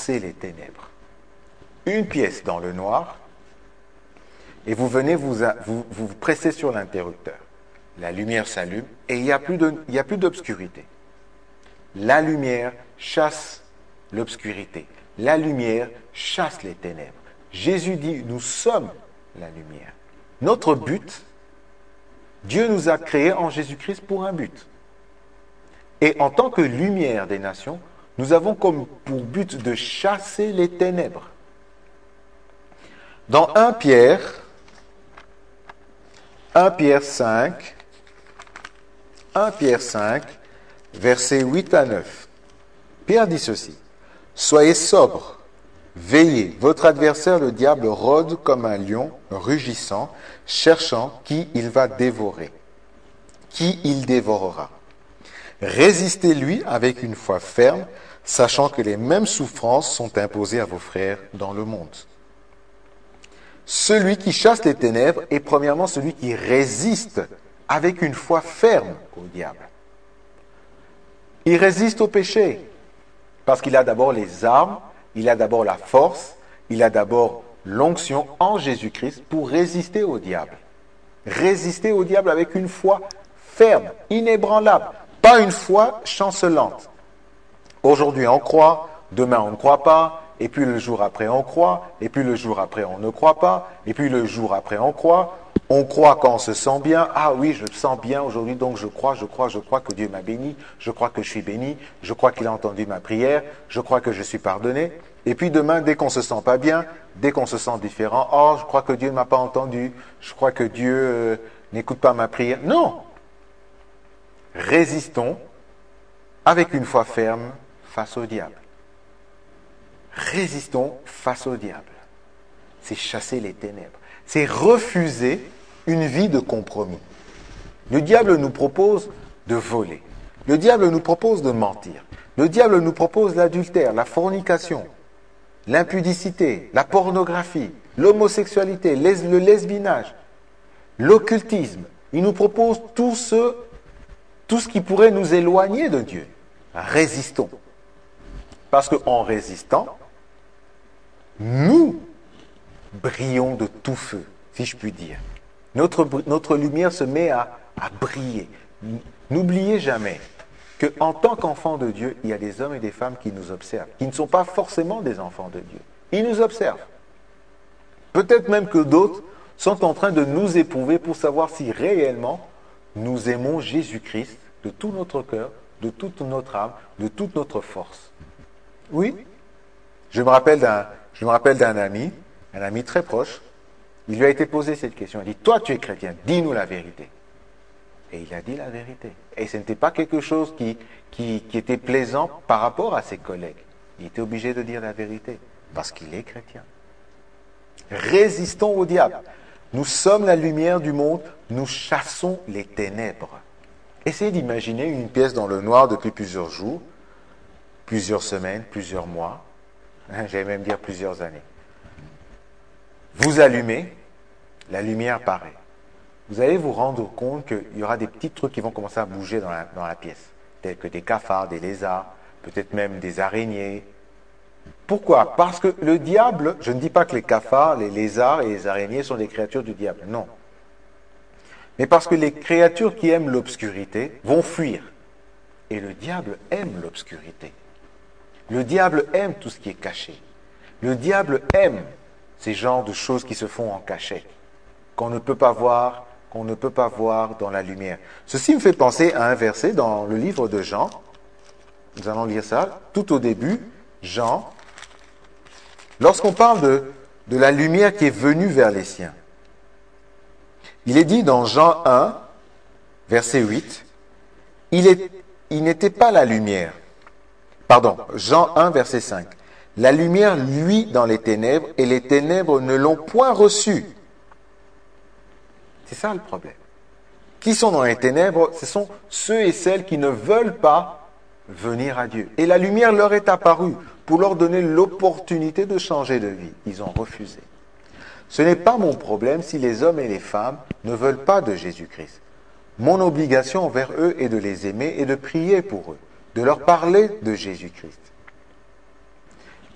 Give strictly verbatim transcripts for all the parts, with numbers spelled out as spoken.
chasser les ténèbres. Une pièce dans le noir, et vous venez vous, vous, vous pressez sur l'interrupteur. La lumière s'allume et il n'y a plus de, il n'y a plus d'obscurité. La lumière chasse l'obscurité. La lumière chasse les ténèbres. Jésus dit, nous sommes la lumière. Notre but, Dieu nous a créés en Jésus-Christ pour un but. Et en tant que lumière des nations, nous avons comme pour but de chasser les ténèbres. Dans premier Pierre, premier Pierre cinq, premier Pierre cinq, versets huit à neuf, Pierre dit ceci. Soyez sobres, veillez, votre adversaire le diable rôde comme un lion rugissant, cherchant qui il va dévorer, qui il dévorera. Résistez-lui avec une foi ferme, sachant que les mêmes souffrances sont imposées à vos frères dans le monde. Celui qui chasse les ténèbres est premièrement celui qui résiste avec une foi ferme au diable. Il résiste au péché parce qu'il a d'abord les armes, il a d'abord la force, il a d'abord l'onction en Jésus-Christ pour résister au diable. Résister au diable avec une foi ferme, inébranlable, pas une foi chancelante. Aujourd'hui on croit, demain on ne croit pas, et puis le jour après on croit, et puis le jour après on ne croit pas, et puis le jour après on croit. On croit quand on se sent bien. Ah oui, je me sens bien aujourd'hui, donc je crois, je crois, je crois que Dieu m'a béni, je crois que je suis béni, je crois qu'il a entendu ma prière, je crois que je suis pardonné. Et puis demain, dès qu'on se sent pas bien, dès qu'on se sent différent, oh, je crois que Dieu ne m'a pas entendu, je crois que Dieu euh, n'écoute pas ma prière. Non! Résistons avec une foi ferme face au diable. Résistons face au diable. C'est chasser les ténèbres. C'est refuser une vie de compromis. Le diable nous propose de voler. Le diable nous propose de mentir. Le diable nous propose l'adultère, la fornication, l'impudicité, la pornographie, l'homosexualité, le lesbinage, l'occultisme. Il nous propose tout ce, tout ce qui pourrait nous éloigner de Dieu. Résistons. Parce qu'en résistant, nous brillons de tout feu, si je puis dire. Notre, notre lumière se met à, à briller. N'oubliez jamais qu'en tant qu'enfants de Dieu, il y a des hommes et des femmes qui nous observent, qui ne sont pas forcément des enfants de Dieu. Ils nous observent. Peut-être même que d'autres sont en train de nous éprouver pour savoir si réellement nous aimons Jésus-Christ de tout notre cœur, de toute notre âme, de toute notre force. Oui, je me rappelle d'un, je me rappelle d'un ami, un ami très proche, il lui a été posé cette question. Il dit, toi tu es chrétien, dis-nous la vérité. Et il a dit la vérité. Et ce n'était pas quelque chose qui, qui, qui était plaisant par rapport à ses collègues. Il était obligé de dire la vérité, parce qu'il est chrétien. Résistons au diable. Nous sommes la lumière du monde, nous chassons les ténèbres. Essayez d'imaginer une pièce dans le noir depuis plusieurs jours, plusieurs semaines, plusieurs mois, hein, j'allais même dire plusieurs années. Vous allumez, la lumière paraît. Vous allez vous rendre compte qu'il y aura des petits trucs qui vont commencer à bouger dans la, dans la pièce, tels que des cafards, des lézards, peut-être même des araignées. Pourquoi? Parce que le diable, je ne dis pas que les cafards, les lézards et les araignées sont des créatures du diable, non. Mais parce que les créatures qui aiment l'obscurité vont fuir. Et le diable aime l'obscurité. Le diable aime tout ce qui est caché. Le diable aime ces genres de choses qui se font en cachette, qu'on ne peut pas voir, qu'on ne peut pas voir dans la lumière. Ceci me fait penser à un verset dans le livre de Jean. Nous allons lire ça tout au début. Jean, lorsqu'on parle de, de la lumière qui est venue vers les siens, il est dit dans Jean un, verset huit, il, est, il n'était pas la lumière. Pardon, Jean un, verset cinq. La lumière luit dans les ténèbres et les ténèbres ne l'ont point reçue. C'est ça le problème. Qui sont dans les ténèbres? Ce sont ceux et celles qui ne veulent pas venir à Dieu. Et la lumière leur est apparue pour leur donner l'opportunité de changer de vie. Ils ont refusé. Ce n'est pas mon problème si les hommes et les femmes ne veulent pas de Jésus-Christ. Mon obligation envers eux est de les aimer et de prier pour eux, de leur parler de Jésus-Christ.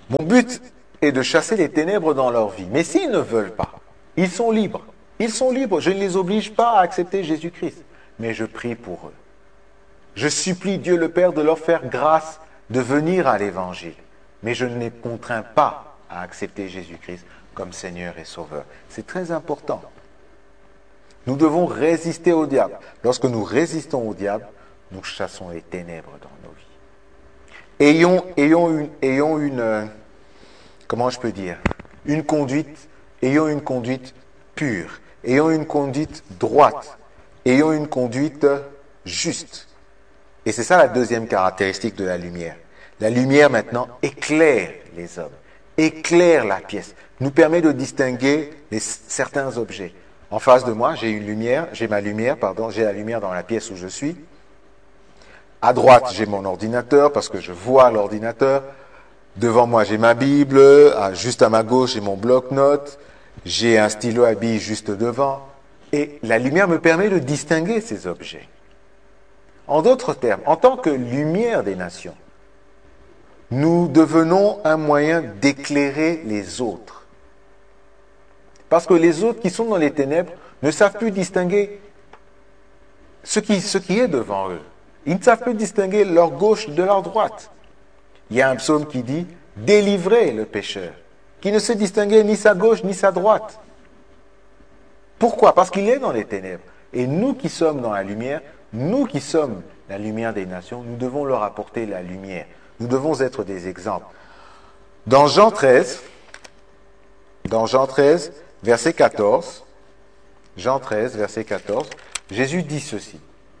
Mon but est de chasser les ténèbres dans leur vie. Mais s'ils ne veulent pas, ils sont libres. Ils sont libres. Je ne les oblige pas à accepter Jésus-Christ. Mais je prie pour eux. Je supplie Dieu le Père de leur faire grâce de venir à l'Évangile. Mais je ne les contrains pas à accepter Jésus-Christ comme Seigneur et Sauveur. C'est très important. Nous devons résister au diable. Lorsque nous résistons au diable, nous chassons les ténèbres dans nos vies. Ayons, ayons une, ayons une euh, comment je peux dire, une conduite, ayons une conduite pure, ayons une conduite droite, ayons une conduite juste. Et c'est ça la deuxième caractéristique de la lumière. La lumière maintenant éclaire les hommes, éclaire la pièce, nous permet de distinguer les, certains objets. En face de moi, j'ai une lumière, j'ai ma lumière, pardon, j'ai la lumière dans la pièce où je suis. À droite, j'ai mon ordinateur parce que je vois l'ordinateur. Devant moi, j'ai ma Bible. À, juste à ma gauche, j'ai mon bloc-notes. J'ai un stylo à billes juste devant. Et la lumière me permet de distinguer ces objets. En d'autres termes, en tant que lumière des nations, nous devenons un moyen d'éclairer les autres. Parce que les autres qui sont dans les ténèbres ne savent plus distinguer ce qui, ce qui est devant eux. Ils ne savent plus distinguer leur gauche de leur droite. Il y a un psaume qui dit « Délivrez le pécheur », qui ne sait distinguer ni sa gauche ni sa droite. Pourquoi? Parce qu'il est dans les ténèbres. Et nous qui sommes dans la lumière, nous qui sommes la lumière des nations, nous devons leur apporter la lumière. Nous devons être des exemples. Dans Jean treize, dans Jean treize, verset quatorze, Jean treize, verset quatorze, Jésus dit ceci.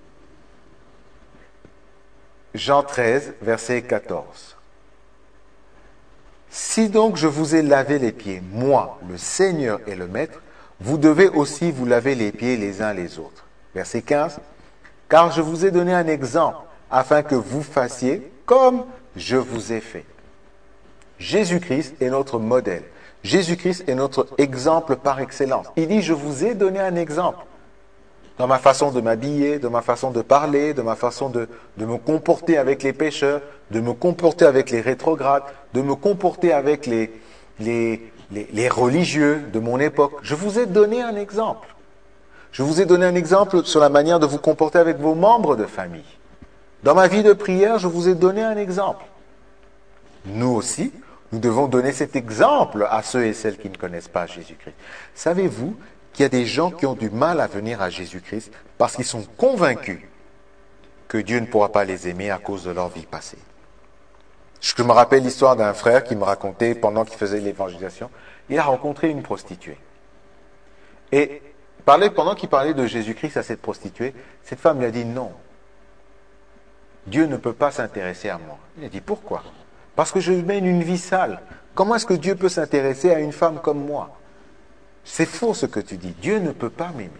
Jean treize, verset quatorze. Si donc je vous ai lavé les pieds, moi, le Seigneur et le Maître, vous devez aussi vous laver les pieds les uns les autres. Verset quinze. Car je vous ai donné un exemple, afin que vous fassiez comme je vous ai fait. Jésus-Christ est notre modèle. Jésus-Christ est notre exemple par excellence. Il dit, je vous ai donné un exemple. Dans ma façon de m'habiller, de ma façon de parler, de ma façon de, de me comporter avec les pécheurs, de me comporter avec les rétrogrades, de me comporter avec les, les, les, les religieux de mon époque. Je vous ai donné un exemple. Je vous ai donné un exemple sur la manière de vous comporter avec vos membres de famille. Dans ma vie de prière, je vous ai donné un exemple. Nous aussi, nous devons donner cet exemple à ceux et celles qui ne connaissent pas Jésus-Christ. Savez-vous qu'il y a des gens qui ont du mal à venir à Jésus-Christ parce qu'ils sont convaincus que Dieu ne pourra pas les aimer à cause de leur vie passée. Je me rappelle l'histoire d'un frère qui me racontait pendant qu'il faisait l'évangélisation, il a rencontré une prostituée. Et parlait, pendant qu'il parlait de Jésus-Christ à cette prostituée, cette femme lui a dit non. Dieu ne peut pas s'intéresser à moi. Il a dit pourquoi? Parce que je mène une vie sale. Comment est-ce que Dieu peut s'intéresser à une femme comme moi? C'est faux ce que tu dis. Dieu ne peut pas m'aimer.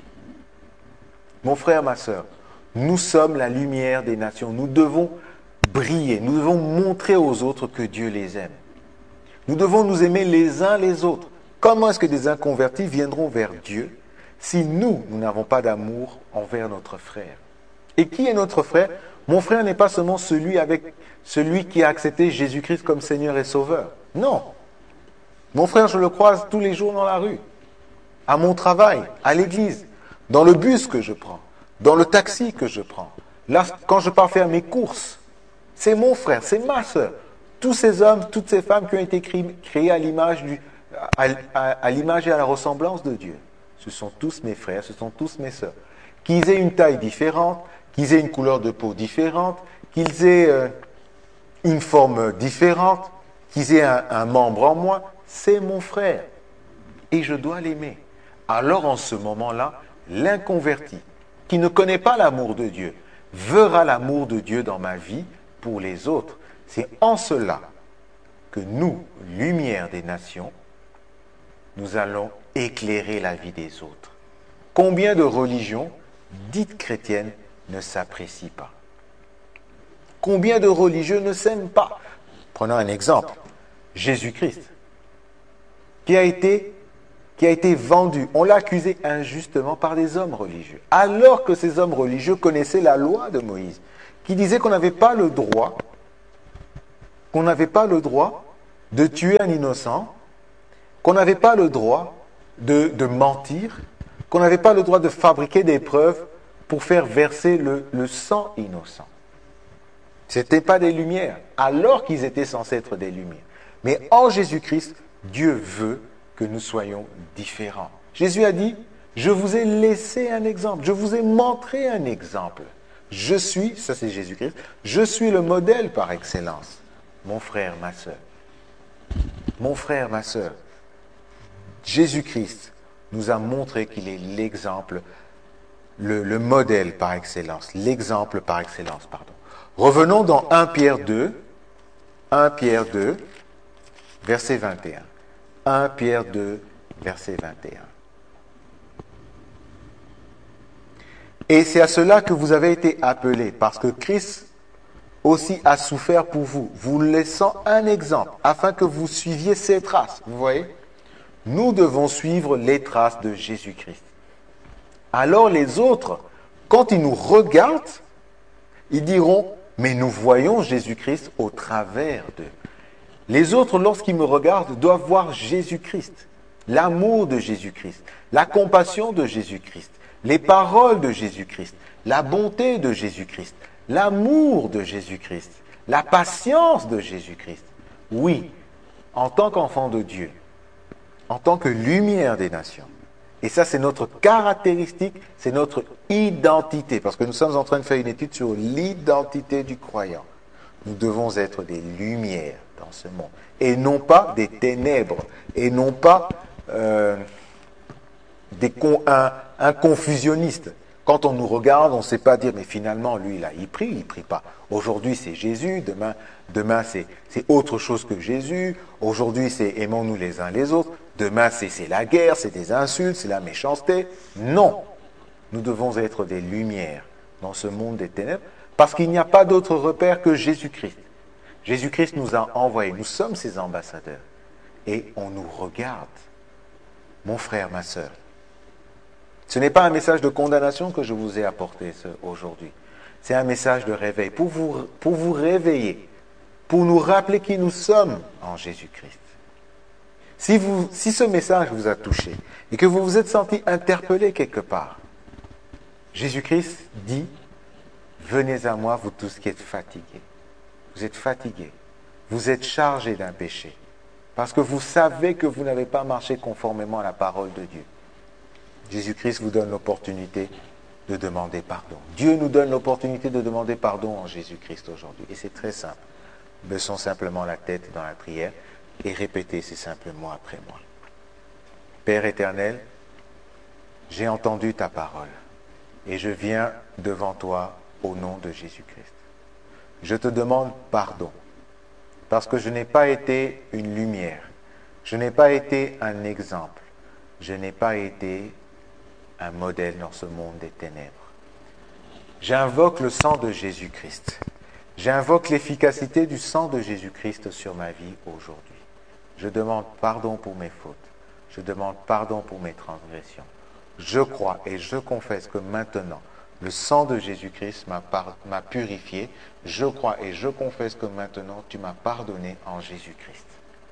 Mon frère, ma sœur, nous sommes la lumière des nations. Nous devons briller. Nous devons montrer aux autres que Dieu les aime. Nous devons nous aimer les uns les autres. Comment est-ce que des inconvertis viendront vers Dieu si nous, nous n'avons pas d'amour envers notre frère? Et qui est notre frère? Mon frère n'est pas seulement celui, avec, celui qui a accepté Jésus-Christ comme Seigneur et Sauveur. Non. Mon frère, je le croise tous les jours dans la rue, à mon travail, à l'église, dans le bus que je prends, dans le taxi que je prends. Là, quand je pars faire mes courses, c'est mon frère, c'est ma sœur. Tous ces hommes, toutes ces femmes qui ont été créés à l'image du, à, à, à l'image et à la ressemblance de Dieu. Ce sont tous mes frères, ce sont tous mes sœurs. Qu'ils aient une taille différente, qu'ils aient une couleur de peau différente, qu'ils aient euh, une forme différente, qu'ils aient un, un membre en moi, c'est mon frère. Et je dois l'aimer. Alors en ce moment-là, l'inconverti, qui ne connaît pas l'amour de Dieu, verra l'amour de Dieu dans ma vie pour les autres. C'est en cela que nous, lumière des nations, nous allons éclairer la vie des autres. Combien de religions dites chrétiennes ne s'apprécient pas? Combien de religieux ne s'aiment pas? Prenons un exemple. Jésus-Christ, qui a été, qui a été vendu, on l'a accusé injustement par des hommes religieux, alors que ces hommes religieux connaissaient la loi de Moïse, qui disait qu'on n'avait pas le droit, qu'on n'avait pas le droit de tuer un innocent, qu'on n'avait pas le droit de, de mentir, qu'on n'avait pas le droit de fabriquer des preuves pour faire verser le, le sang innocent. Ce n'étaient pas des lumières, alors qu'ils étaient censés être des lumières. Mais en Jésus-Christ, Dieu veut que nous soyons différents. Jésus a dit, je vous ai laissé un exemple, je vous ai montré un exemple. Je suis, ça c'est Jésus-Christ, je suis le modèle par excellence. Mon frère, ma soeur. Mon frère, ma soeur. Jésus-Christ nous a montré qu'il est l'exemple, le, le modèle par excellence, l'exemple par excellence, pardon. Revenons dans un Pierre deux, un Pierre deux, verset vingt et un. un Pierre deux, verset vingt et un. Et c'est à cela que vous avez été appelés, parce que Christ aussi a souffert pour vous, vous laissant un exemple, afin que vous suiviez ses traces. Vous voyez ? Nous devons suivre les traces de Jésus-Christ. Alors les autres, quand ils nous regardent, ils diront, mais nous voyons Jésus-Christ au travers d'eux. Les autres, lorsqu'ils me regardent, doivent voir Jésus-Christ, l'amour de Jésus-Christ, la compassion de Jésus-Christ, les paroles de Jésus-Christ, la bonté de Jésus-Christ, l'amour de Jésus-Christ, la patience de Jésus-Christ. Oui, en tant qu'enfant de Dieu, en tant que lumière des nations. Et ça, c'est notre caractéristique, c'est notre identité, parce que nous sommes en train de faire une étude sur l'identité du croyant. Nous devons être des lumières dans ce monde, et non pas des ténèbres, et non pas euh, des con, un, un confusionniste. Quand on nous regarde, on ne sait pas dire, mais finalement, lui, là, il prie, il ne prie pas. Aujourd'hui, c'est Jésus, demain, demain c'est, c'est autre chose que Jésus, aujourd'hui, c'est aimons-nous les uns les autres, demain, c'est, c'est la guerre, c'est des insultes, c'est la méchanceté. Non, nous devons être des lumières dans ce monde des ténèbres, parce qu'il n'y a pas d'autre repère que Jésus-Christ. Jésus-Christ nous a envoyés, nous sommes ses ambassadeurs, et on nous regarde. Mon frère, ma sœur, ce n'est pas un message de condamnation que je vous ai apporté ce, aujourd'hui. C'est un message de réveil, pour vous, pour vous réveiller, pour nous rappeler qui nous sommes en Jésus-Christ. Si, vous, si ce message vous a touché et que vous vous êtes senti interpellé quelque part, Jésus-Christ dit, venez à moi, vous tous qui êtes fatigués. Vous êtes fatigués, vous êtes chargés d'un péché, parce que vous savez que vous n'avez pas marché conformément à la parole de Dieu. Jésus-Christ vous donne l'opportunité de demander pardon. Dieu nous donne l'opportunité de demander pardon en Jésus-Christ aujourd'hui. Et c'est très simple. Baissons simplement la tête dans la prière et répétez ces simples mots après moi. Père éternel, j'ai entendu ta parole et je viens devant toi au nom de Jésus-Christ. Je te demande pardon parce que je n'ai pas été une lumière, je n'ai pas été un exemple, je n'ai pas été un modèle dans ce monde des ténèbres. J'invoque le sang de Jésus-Christ. J'invoque l'efficacité du sang de Jésus-Christ sur ma vie aujourd'hui. Je demande pardon pour mes fautes. Je demande pardon pour mes transgressions. Je crois et je confesse que maintenant, le sang de Jésus-Christ m'a, par... m'a purifié. Je crois et je confesse que maintenant, tu m'as pardonné en Jésus-Christ.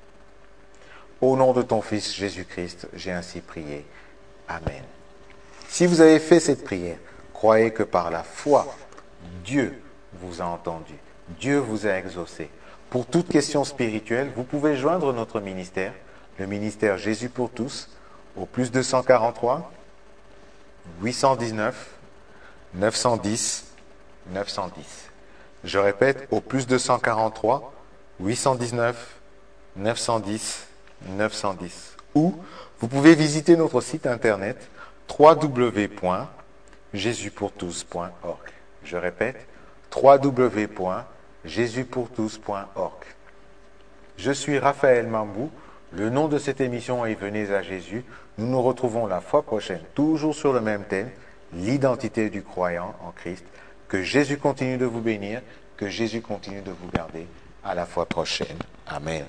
Au nom de ton Fils Jésus-Christ, j'ai ainsi prié. Amen. Si vous avez fait cette prière, croyez que par la foi, Dieu vous a entendu. Dieu vous a exaucé. Pour toute question spirituelle, vous pouvez joindre notre ministère, le ministère Jésus pour tous, au plus deux cent quarante-trois, huit cent dix-neuf, neuf cent dix, neuf cent dix. Je répète, au plus deux cent quarante-trois, huit cent dix-neuf, neuf cent dix, neuf cent dix. Ou vous pouvez visiter notre site internet w w w point jésus pour tous point org. Je répète, w w w point jésus pour tous point org. Je suis Raphaël Mambou. Le nom de cette émission est Venez à Jésus. Nous nous retrouvons la fois prochaine, toujours sur le même thème, l'identité du croyant en Christ. Que Jésus continue de vous bénir, que Jésus continue de vous garder. À la fois prochaine. Amen.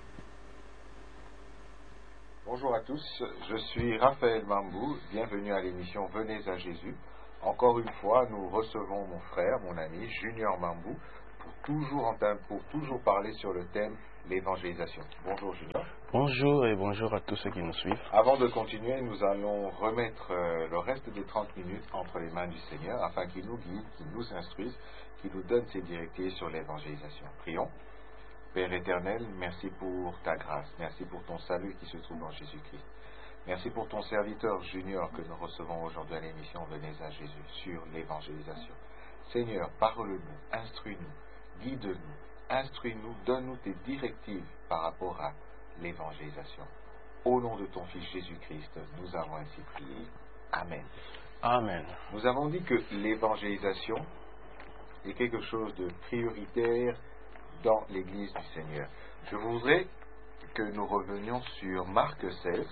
Bonjour à tous, je suis Raphaël Mambou, bienvenue à l'émission Venez à Jésus. Encore une fois, nous recevons mon frère, mon ami Junior Mambou, toujours en thème, pour toujours parler sur le thème l'évangélisation. Bonjour Junior. Bonjour et bonjour à tous ceux qui nous suivent. Avant de continuer, nous allons remettre euh, le reste des trente minutes entre les mains du Seigneur afin qu'il nous guide, qu'il nous instruise, qu'il nous donne ses directives sur l'évangélisation. Prions. Père éternel, merci pour ta grâce, merci pour ton salut qui se trouve en Jésus-Christ. Merci pour ton serviteur Junior que nous recevons aujourd'hui à l'émission Venez à Jésus sur l'évangélisation. Seigneur, parle-nous, instruis-nous, guide-nous, instruis-nous, donne-nous tes directives par rapport à l'évangélisation. Au nom de ton Fils Jésus-Christ, nous avons ainsi prié. Amen. Amen. Nous avons dit que l'évangélisation est quelque chose de prioritaire dans l'Église du Seigneur. Je voudrais que nous revenions sur Marc seize,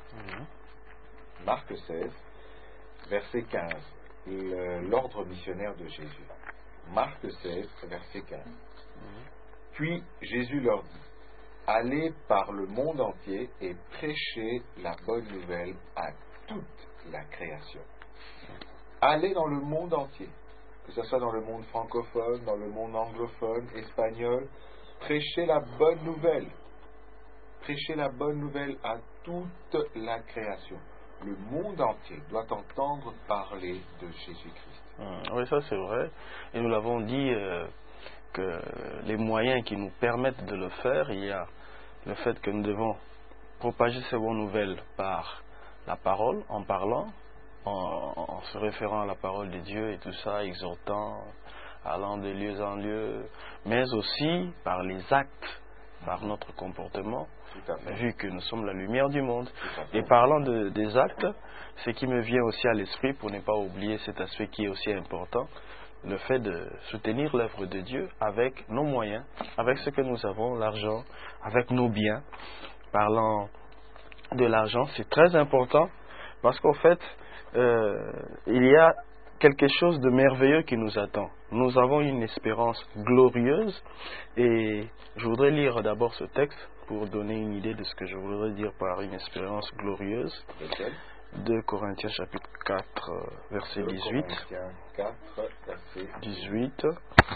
mmh. Marc seize, verset quinze, l'ordre missionnaire de Jésus. Marc seize, verset quinze. Mmh. Puis Jésus leur dit, allez par le monde entier et prêchez la bonne nouvelle à toute la création. Allez dans le monde entier, que ce soit dans le monde francophone, dans le monde anglophone, espagnol, prêchez la bonne nouvelle. Prêchez la bonne nouvelle à toute la création. Le monde entier doit entendre parler de Jésus-Christ. Mmh, oui, ça c'est vrai. Et nous l'avons dit euh, que les moyens qui nous permettent de le faire, il y a le fait que nous devons propager ces bonnes nouvelles par la parole, en parlant, en, en se référant à la parole de Dieu et tout ça, exhortant, allant de lieu en lieu, mais aussi par les actes, par notre comportement, vu que nous sommes la lumière du monde. Et parlant de, des actes, ce qui me vient aussi à l'esprit, pour ne pas oublier cet aspect qui est aussi important, le fait de soutenir l'œuvre de Dieu avec nos moyens, avec ce que nous avons, l'argent, avec nos biens. Parlant de l'argent, c'est très important parce qu'en fait, euh, il y a quelque chose de merveilleux qui nous attend. Nous avons une espérance glorieuse et je voudrais lire d'abord ce texte pour donner une idée de ce que je voudrais dire par une espérance glorieuse. deux Corinthiens chapitre quatre, verset dix-huit. quatre, verset dix-huit.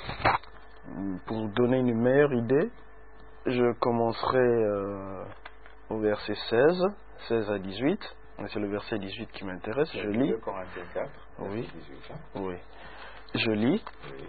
Pour donner une meilleure idée, je commencerai euh, au verset seize, seize à dix-huit. C'est le verset dix-huit qui m'intéresse. Je lis. deux Corinthiens quatre, oui. dix-huit. Hein? Oui. Je lis. Oui,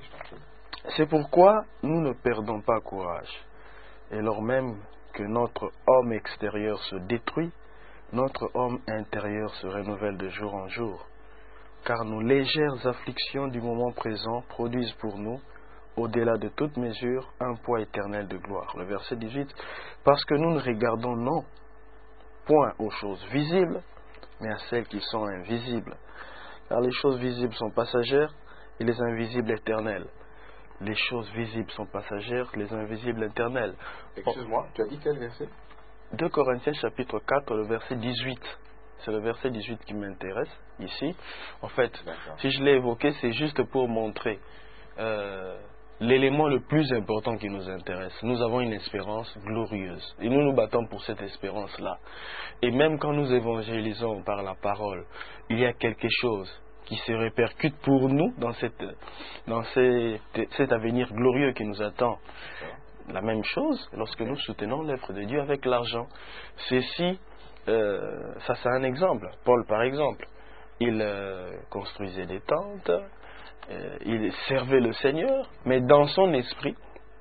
je C'est pourquoi nous ne perdons pas courage. Et lors même que notre homme extérieur se détruit, notre homme intérieur se renouvelle de jour en jour. Car nos légères afflictions du moment présent produisent pour nous, au-delà de toute mesure, un poids éternel de gloire. Le verset dix-huit. Parce que nous ne regardons non point aux choses visibles, mais à celles qui sont invisibles. Car les choses visibles sont passagères et les invisibles éternelles. Les choses visibles sont passagères, les invisibles éternelles. Excuse-moi, tu as dit quel verset? deux Corinthiens chapitre quatre, le verset dix-huit. C'est le verset dix-huit qui m'intéresse ici. En fait, si je l'ai évoqué, c'est juste pour montrer euh, l'élément le plus important qui nous intéresse. Nous avons une espérance glorieuse et nous nous battons pour cette espérance-là. Et même quand nous évangélisons par la parole, il y a quelque chose qui se répercute pour nous dans, cette, dans cette, cet avenir glorieux qui nous attend. La même chose lorsque nous soutenons l'œuvre de Dieu avec l'argent. Ceci, euh, ça c'est un exemple. Paul par exemple, il euh, construisait des tentes, euh, il servait le Seigneur, mais dans son esprit,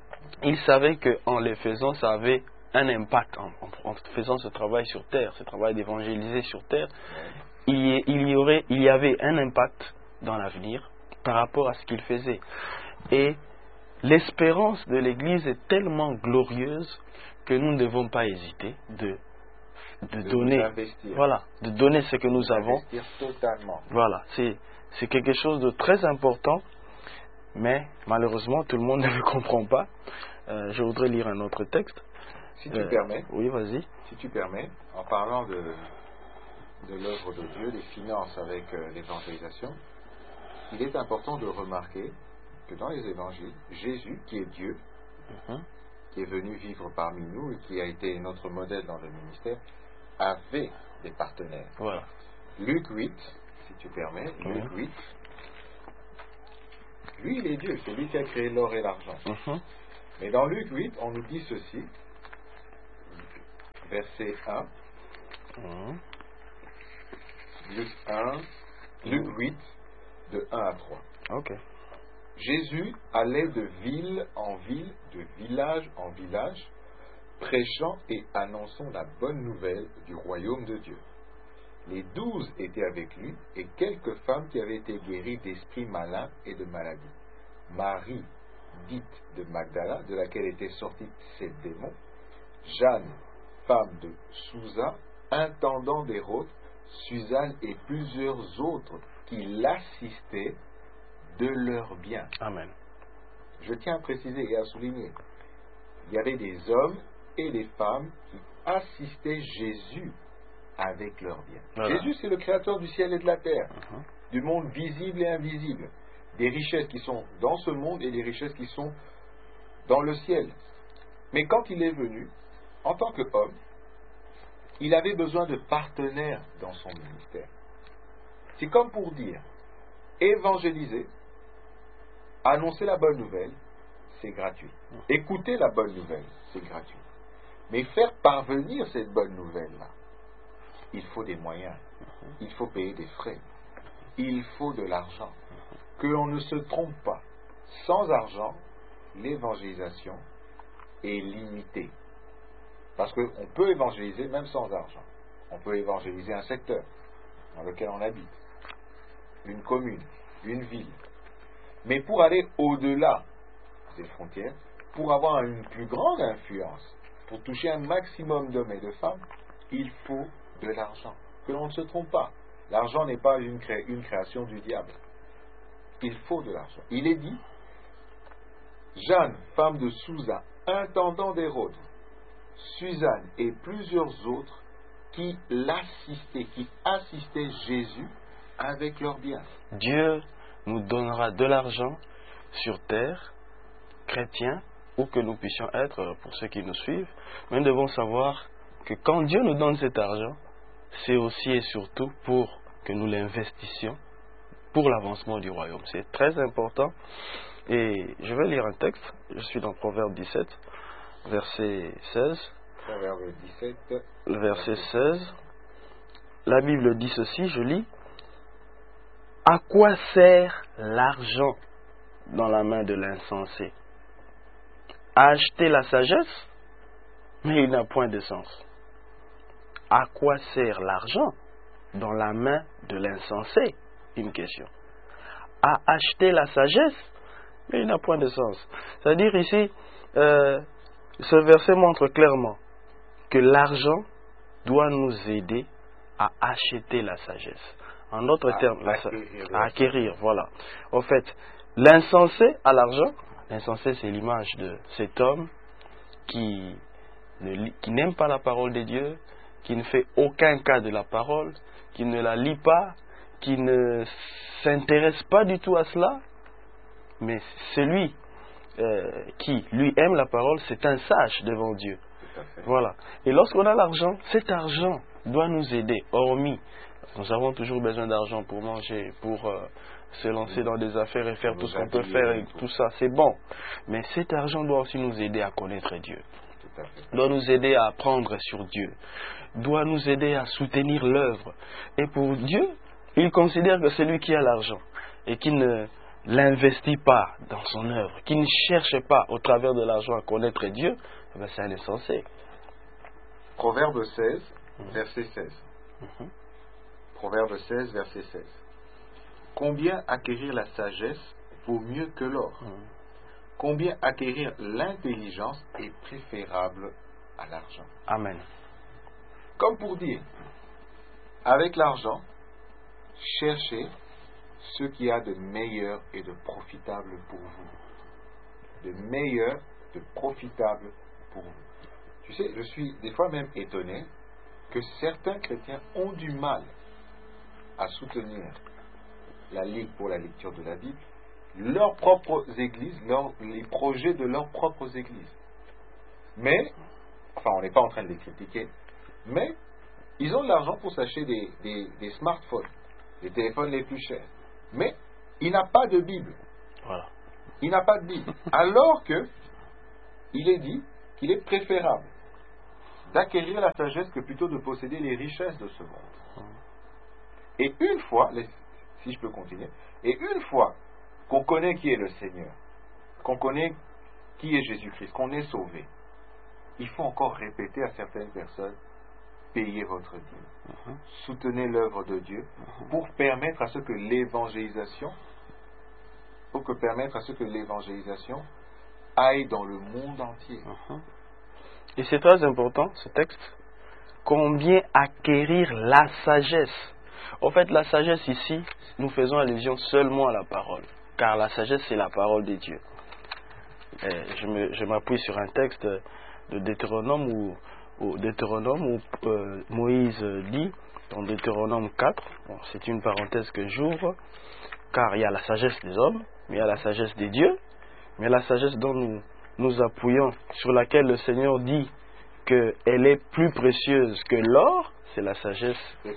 il savait qu'en les faisant, ça avait un impact. En, en, en faisant ce travail sur terre, ce travail d'évangéliser sur terre, il y, il y aurait, il y avait un impact dans l'avenir par rapport à ce qu'il faisait. Et l'espérance de l'Église est tellement glorieuse que nous ne devons pas hésiter de, de, de donner, voilà, de donner ce que nous avons. Totalement. Voilà, c'est, c'est quelque chose de très important, mais malheureusement tout le monde ne le comprend pas. Euh, je voudrais lire un autre texte. Si tu euh, permets. Oui, vas-y. Si tu permets, en parlant de, de l'œuvre de Dieu, des finances avec euh, l'évangélisation, il est important de remarquer que dans les évangiles, Jésus, qui est Dieu, mm-hmm. qui est venu vivre parmi nous et qui a été notre modèle dans le ministère, avait des partenaires. Voilà. Luc huit, si tu permets, oui. Luc huit, Lui, il est Dieu, c'est lui qui a créé l'or et l'argent. Mhm. Mais dans Luc huit, on nous dit ceci, verset un, Mhm. Luc un, Luc huit, de un à trois. Ok. Jésus allait de ville en ville, de village en village, prêchant et annonçant la bonne nouvelle du royaume de Dieu. Les douze étaient avec lui et quelques femmes qui avaient été guéries d'esprits malins et de maladies. Marie, dite de Magdala, de laquelle étaient sortis sept démons. Jeanne, femme de Souza, intendant d'Hérode, Suzanne et plusieurs autres qui l'assistaient de leurs biens. Amen. Je tiens à préciser et à souligner, il y avait des hommes et des femmes qui assistaient Jésus avec leurs biens. Voilà. Jésus, c'est le créateur du ciel et de la terre, Uh-huh. du monde visible et invisible, des richesses qui sont dans ce monde et des richesses qui sont dans le ciel. Mais quand il est venu, en tant qu'homme, il avait besoin de partenaires dans son ministère. C'est comme pour dire, évangéliser, annoncer la bonne nouvelle, c'est gratuit. Écouter la bonne nouvelle, c'est gratuit. Mais faire parvenir cette bonne nouvelle-là, il faut des moyens, il faut payer des frais, il faut de l'argent. Que l'on ne se trompe pas, sans argent, l'évangélisation est limitée. Parce qu'on peut évangéliser même sans argent. On peut évangéliser un secteur dans lequel on habite, une commune, une ville. Mais pour aller au-delà des frontières, pour avoir une plus grande influence, pour toucher un maximum d'hommes et de femmes, il faut de l'argent. Que l'on ne se trompe pas. L'argent n'est pas une, cré- une création du diable. Il faut de l'argent. Il est dit, Jeanne, femme de Souza, intendant d'Hérode, Suzanne et plusieurs autres qui l'assistaient, qui assistaient Jésus avec leurs biens. Dieu nous donnera de l'argent sur terre, chrétiens, où que nous puissions être, pour ceux qui nous suivent. Mais nous devons savoir que quand Dieu nous donne cet argent, c'est aussi et surtout pour que nous l'investissions pour l'avancement du royaume. C'est très important. Et je vais lire un texte. Je suis dans Proverbe dix-sept, verset seize. Proverbe dix-sept. Le verset seize. La Bible dit ceci, je lis. À quoi sert l'argent dans la main de l'insensé? À acheter la sagesse, mais il n'a point de sens. À quoi sert l'argent dans la main de l'insensé? Une question. À acheter la sagesse, mais il n'a point de sens. C'est-à-dire ici, euh, ce verset montre clairement que l'argent doit nous aider à acheter la sagesse. En d'autres termes, la, à acquérir, voilà. En fait, l'insensé à l'argent, l'insensé c'est l'image de cet homme qui, ne, qui n'aime pas la parole de Dieu, qui ne fait aucun cas de la parole, qui ne la lit pas, qui ne s'intéresse pas du tout à cela, mais celui euh, qui lui aime la parole, c'est un sage devant Dieu. Voilà. Et lorsqu'on a l'argent, cet argent doit nous aider, hormis, nous avons toujours besoin d'argent pour manger, pour euh, se lancer dans des affaires et faire tout ce qu'on peut faire et tout ça, c'est bon. Mais cet argent doit aussi nous aider à connaître Dieu, doit nous aider à apprendre sur Dieu, doit nous aider à soutenir l'œuvre. Et pour Dieu, il considère que celui qui a l'argent et qui ne l'investit pas dans son œuvre, qui ne cherche pas au travers de l'argent à connaître Dieu, eh bien, c'est un insensé. Proverbe seize, Mmh. verset seize. Mmh. Proverbe seize, verset seize. Combien acquérir la sagesse vaut mieux que l'or? Mmh. Combien acquérir l'intelligence est préférable à l'argent? Amen. Comme pour dire, avec l'argent, cherchez ce qu'il y a de meilleur et de profitable pour vous. De meilleur, de profitable pour vous. Tu sais, je suis des fois même étonné que certains chrétiens ont du mal à soutenir la Ligue pour la lecture de la Bible, leurs propres églises, leurs, les projets de leurs propres églises. Mais, enfin, on n'est pas en train de les critiquer, mais ils ont de l'argent pour s'acheter des, des, des smartphones, les téléphones les plus chers. Mais il n'a pas de Bible. Voilà. Il n'a pas de Bible. Alors que il est dit qu'il est préférable d'acquérir la sagesse que plutôt de posséder les richesses de ce monde. Et une fois, si je peux continuer, et une fois qu'on connaît qui est le Seigneur, qu'on connaît qui est Jésus-Christ, qu'on est sauvé, il faut encore répéter à certaines personnes, payez votre dîme, uh-huh. soutenez l'œuvre de Dieu, uh-huh. pour permettre à ce que l'évangélisation, pour que permettre à ce que l'évangélisation aille dans le monde entier. Uh-huh. Et c'est très important, ce texte, combien acquérir la sagesse. En fait, la sagesse ici, nous faisons allusion seulement à la parole, car la sagesse, c'est la parole de Dieu. Et je, me, je m'appuie sur un texte de Deutéronome où, où, Deutéronome où euh, Moïse dit, dans Deutéronome quatre, bon, c'est une parenthèse que j'ouvre, car il y a la sagesse des hommes, mais il y a la sagesse des dieux, mais la sagesse dont nous nous appuyons, sur laquelle le Seigneur dit qu'elle est plus précieuse que l'or, c'est la sagesse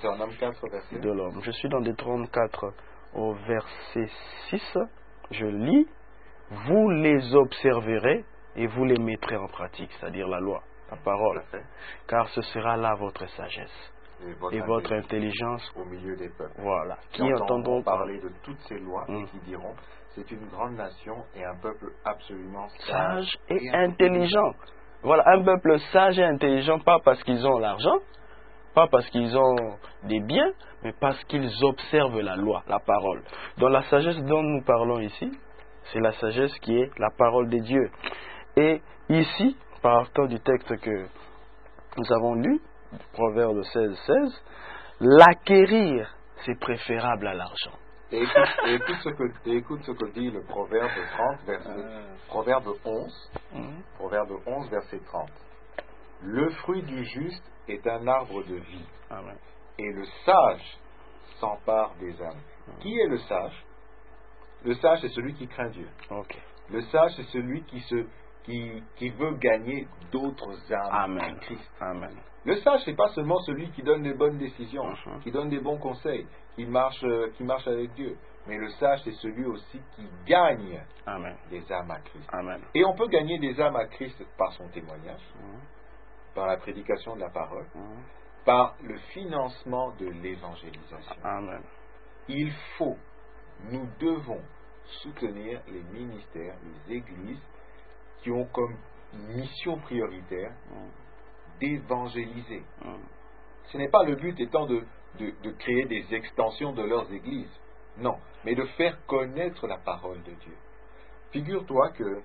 de l'homme. Je suis dans Deutéronome quatre au verset six, je lis, vous les observerez et vous les mettrez en pratique, c'est-à-dire la loi, la parole, car ce sera là votre sagesse et votre, et votre intelligence au milieu des peuples. Voilà, qui, qui entendront parler de toutes ces lois mmh. et qui diront, c'est une grande nation et un peuple absolument sage, sage et, et intelligent. intelligent. Voilà, un peuple sage et intelligent, pas parce qu'ils ont l'argent, pas parce qu'ils ont des biens, mais parce qu'ils observent la loi, la parole. Dans la sagesse dont nous parlons ici, c'est la sagesse qui est la parole de Dieu. Et ici, partant du texte que nous avons lu, Proverbe seize, seize, l'acquérir, c'est préférable à l'argent. Et écoute, et écoute, ce que, et écoute ce que dit le Proverbe trente, verset, euh... Proverbe onze, mm-hmm. Proverbe onze, verset trente. Le fruit du juste est un arbre de vie, Amen. Et le sage s'empare des âmes. Mm-hmm. Qui est le sage? Le sage, c'est celui qui craint Dieu. Okay. Le sage, c'est celui qui, se, qui, qui veut gagner d'autres âmes Amen. en Christ. Amen. Le sage, c'est pas seulement celui qui donne les bonnes décisions, uh-huh. qui donne des bons conseils, qui marche, euh, qui marche avec Dieu. Mais le sage, c'est celui aussi qui gagne Amen. des âmes à Christ. Amen. Et on peut gagner des âmes à Christ par son témoignage, uh-huh. par la prédication de la parole, uh-huh. par le financement de l'évangélisation. Amen. Il faut, nous devons soutenir les ministères, les églises qui ont comme mission prioritaire uh-huh. d'évangéliser. Hum. Ce n'est pas le but étant de, de, de créer des extensions de leurs églises, non, mais de faire connaître la parole de Dieu. Figure-toi que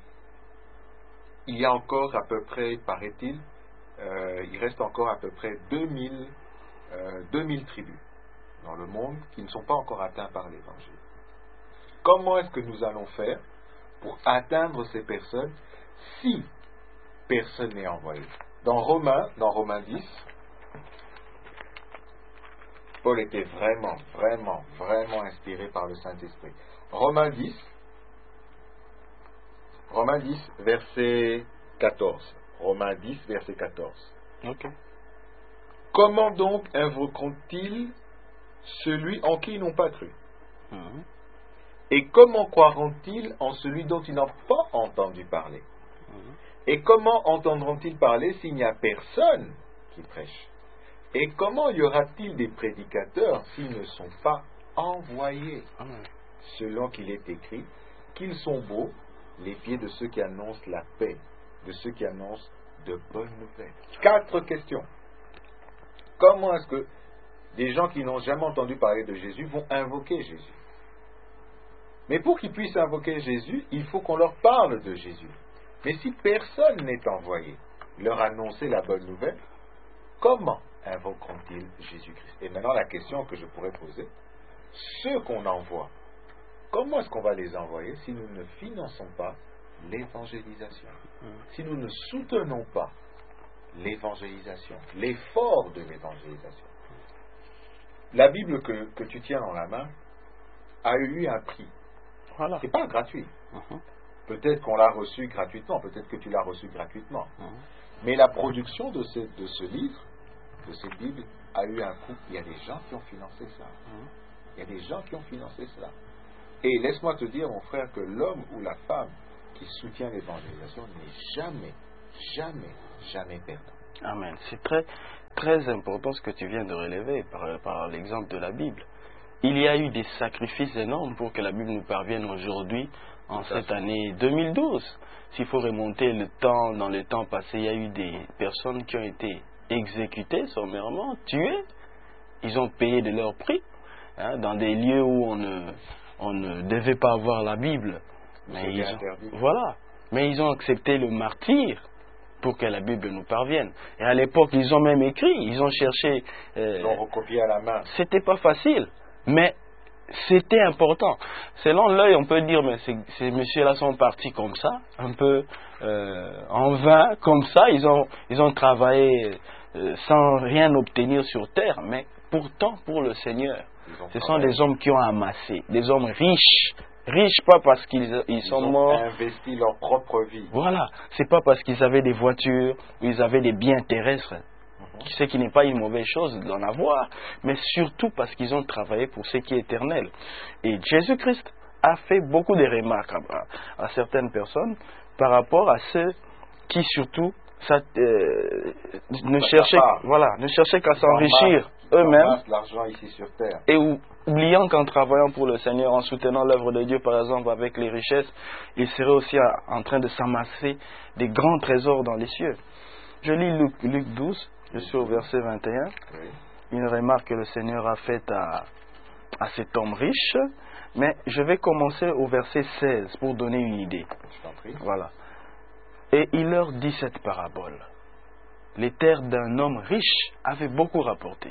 il y a encore à peu près, paraît-il, euh, il reste encore à peu près deux mille, euh, deux mille tribus dans le monde qui ne sont pas encore atteintes par l'évangile. Comment est-ce que nous allons faire pour atteindre ces personnes si personne n'est envoyé? Dans Romains, dans Romains dix, Paul était vraiment, vraiment, vraiment inspiré par le Saint-Esprit. Romains dix, Romains dix, verset quatorze. Romains dix, verset quatorze. Okay. Comment donc invoqueront-ils celui en qui ils n'ont pas cru? Mm-hmm. Et comment croiront-ils en celui dont ils n'ont pas entendu parler? Mm-hmm. Et comment entendront-ils parler s'il n'y a personne qui prêche? Et comment y aura-t-il des prédicateurs s'ils ne sont pas envoyés? Amen. Selon qu'il est écrit, qu'ils sont beaux, les pieds de ceux qui annoncent la paix, de ceux qui annoncent de bonnes nouvelles. Quatre questions. Comment est-ce que des gens qui n'ont jamais entendu parler de Jésus vont invoquer Jésus? Mais pour qu'ils puissent invoquer Jésus, il faut qu'on leur parle de Jésus. Mais si personne n'est envoyé leur annoncer la bonne nouvelle, comment invoqueront-ils Jésus-Christ? Et maintenant la question que je pourrais poser, ceux qu'on envoie, comment est-ce qu'on va les envoyer si nous ne finançons pas l'évangélisation? Si nous ne soutenons pas l'évangélisation, l'effort de l'évangélisation? La Bible que, que tu tiens dans la main a eu un prix. Voilà. C'est pas gratuit. Uh-huh. Peut-être qu'on l'a reçu gratuitement, peut-être que tu l'as reçu gratuitement. Uh-huh. Mais la production de ce, de ce livre, de cette Bible, a eu un coût. Il y a des gens qui ont financé ça. Uh-huh. Il y a des gens qui ont financé cela. Et laisse-moi te dire, mon frère, que l'homme ou la femme qui soutient l'évangélisation n'est jamais, jamais, jamais perdant. Amen. C'est très, très important ce que tu viens de relever par, par l'exemple de la Bible. Il y a eu des sacrifices énormes pour que la Bible nous parvienne aujourd'hui, en cette année deux mille douze. S'il faut remonter le temps, dans le temps passé, il y a eu des personnes qui ont été exécutées sommairement, tuées. Ils ont payé de leur prix, hein, dans des lieux où on ne, on ne devait pas avoir la Bible. Mais ils ont, voilà. Mais ils ont accepté le martyre pour que la Bible nous parvienne. Et à l'époque, ils ont même écrit, ils ont cherché... Euh, ils ont recopié à la main. C'était pas facile, mais c'était important. Selon l'œil, on peut dire, mais ces, ces messieurs-là sont partis comme ça, un peu euh, en vain, comme ça. Ils ont, ils ont travaillé euh, sans rien obtenir sur terre, mais pourtant, pour le Seigneur, ce sont des hommes qui ont amassé, des hommes riches. Riches pas parce qu'ils ils ils sont ont morts. investi leur propre vie. Voilà, c'est pas parce qu'ils avaient des voitures ou ils avaient des biens terrestres. Mm-hmm. Ce qui n'est pas une mauvaise chose d'en avoir, mais surtout parce qu'ils ont travaillé pour ce qui est éternel. Et Jésus-Christ a fait beaucoup de remarques à, à certaines personnes par rapport à ceux qui surtout ça, euh, ne cherchaient, voilà, ne cherchaient qu'à s'enrichir eux-mêmes. L'argent ici sur terre. Et où, oubliant qu'en travaillant pour le Seigneur, en soutenant l'œuvre de Dieu, par exemple, avec les richesses, il serait aussi en train de s'amasser des grands trésors dans les cieux. Je lis Luc, Luc douze, je suis au verset vingt et un. Oui. Une remarque que le Seigneur a faite à, à cet homme riche. Mais je vais commencer au verset seize pour donner une idée. Je t'en prie. Voilà. Et il leur dit cette parabole. Les terres d'un homme riche avaient beaucoup rapporté.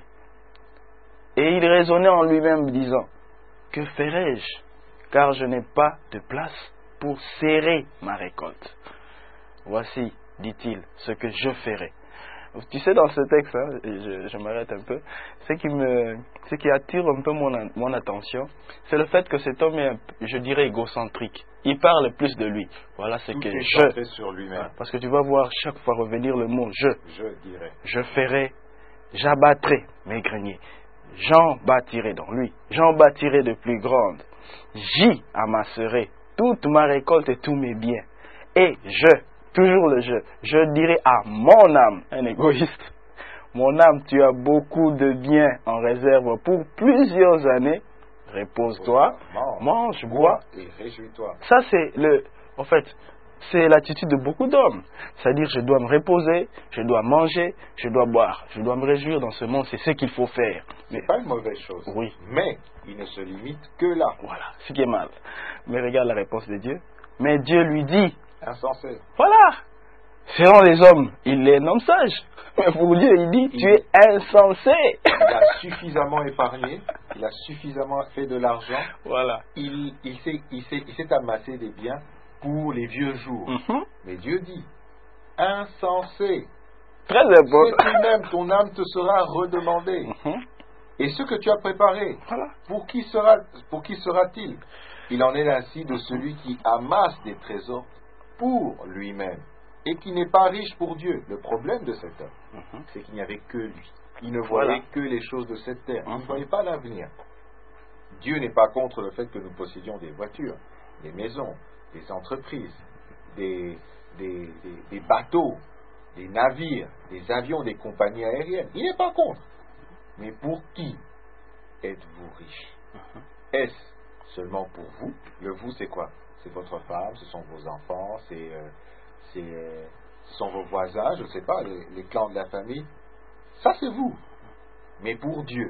Et il raisonnait en lui-même, disant, que ferai-je, car je n'ai pas de place pour serrer ma récolte. Voici, dit-il, ce que je ferai. Tu sais, dans ce texte, hein, je, je m'arrête un peu, ce qui, me, ce qui attire un peu mon, mon attention, c'est le fait que cet homme est, je dirais, égocentrique. Il parle plus de lui. Voilà ce Tout que est je... sur lui-même. Parce que tu vas voir chaque fois revenir le mot « je ». Je dirais. Je ferai, j'abattrai mes greniers. J'en bâtirai dans lui. J'en bâtirai de plus grandes. J'y amasserai toute ma récolte et tous mes biens. Et je... Toujours le je. Je dirai à mon âme, un égoïste, mon âme, tu as beaucoup de biens en réserve pour plusieurs années. Repose-toi, mange, mange, bois et réjouis-toi. Ça, c'est le, en fait, c'est l'attitude de beaucoup d'hommes. C'est-à-dire, je dois me reposer, je dois manger, je dois boire, je dois me réjouir dans ce monde. C'est ce qu'il faut faire. Mais c'est pas une mauvaise chose. Oui. Mais il ne se limite que là. Voilà, ce qui est mal. Mais regarde la réponse de Dieu. Mais Dieu lui dit. Insensé. Voilà. Selon les hommes, il est un homme sage. Mais pour Dieu, il dit, il, tu es insensé. Il a suffisamment épargné, il a suffisamment fait de l'argent. Voilà. Il, il s'est il s'est, il s'est amassé des biens pour les vieux jours. Mm-hmm. Mais Dieu dit, insensé. Très important. C'est lui-même, ton âme te sera redemandée. Mm-hmm. Et ce que tu as préparé, voilà. pour qui sera, pour qui sera-t-il? Il en est ainsi de celui qui amasse des trésors pour lui-même et qui n'est pas riche pour Dieu. Le problème de cet homme, uh-huh. c'est qu'il n'y avait que lui. Il ne voyait voilà. que les choses de cette terre. Uh-huh. Il ne voyait pas l'avenir. Dieu n'est pas contre le fait que nous possédions des voitures, des maisons, des entreprises, des, des, des, des bateaux, des navires, des avions, des compagnies aériennes. Il n'est pas contre. Mais pour qui êtes-vous riche? Uh-huh. Est-ce seulement pour vous? Le vous, c'est quoi? C'est votre femme, ce sont vos enfants, c'est, euh, c'est, euh, ce sont vos voisins, je ne sais pas, les, les clans de la famille. Ça, c'est vous. Mais pour Dieu,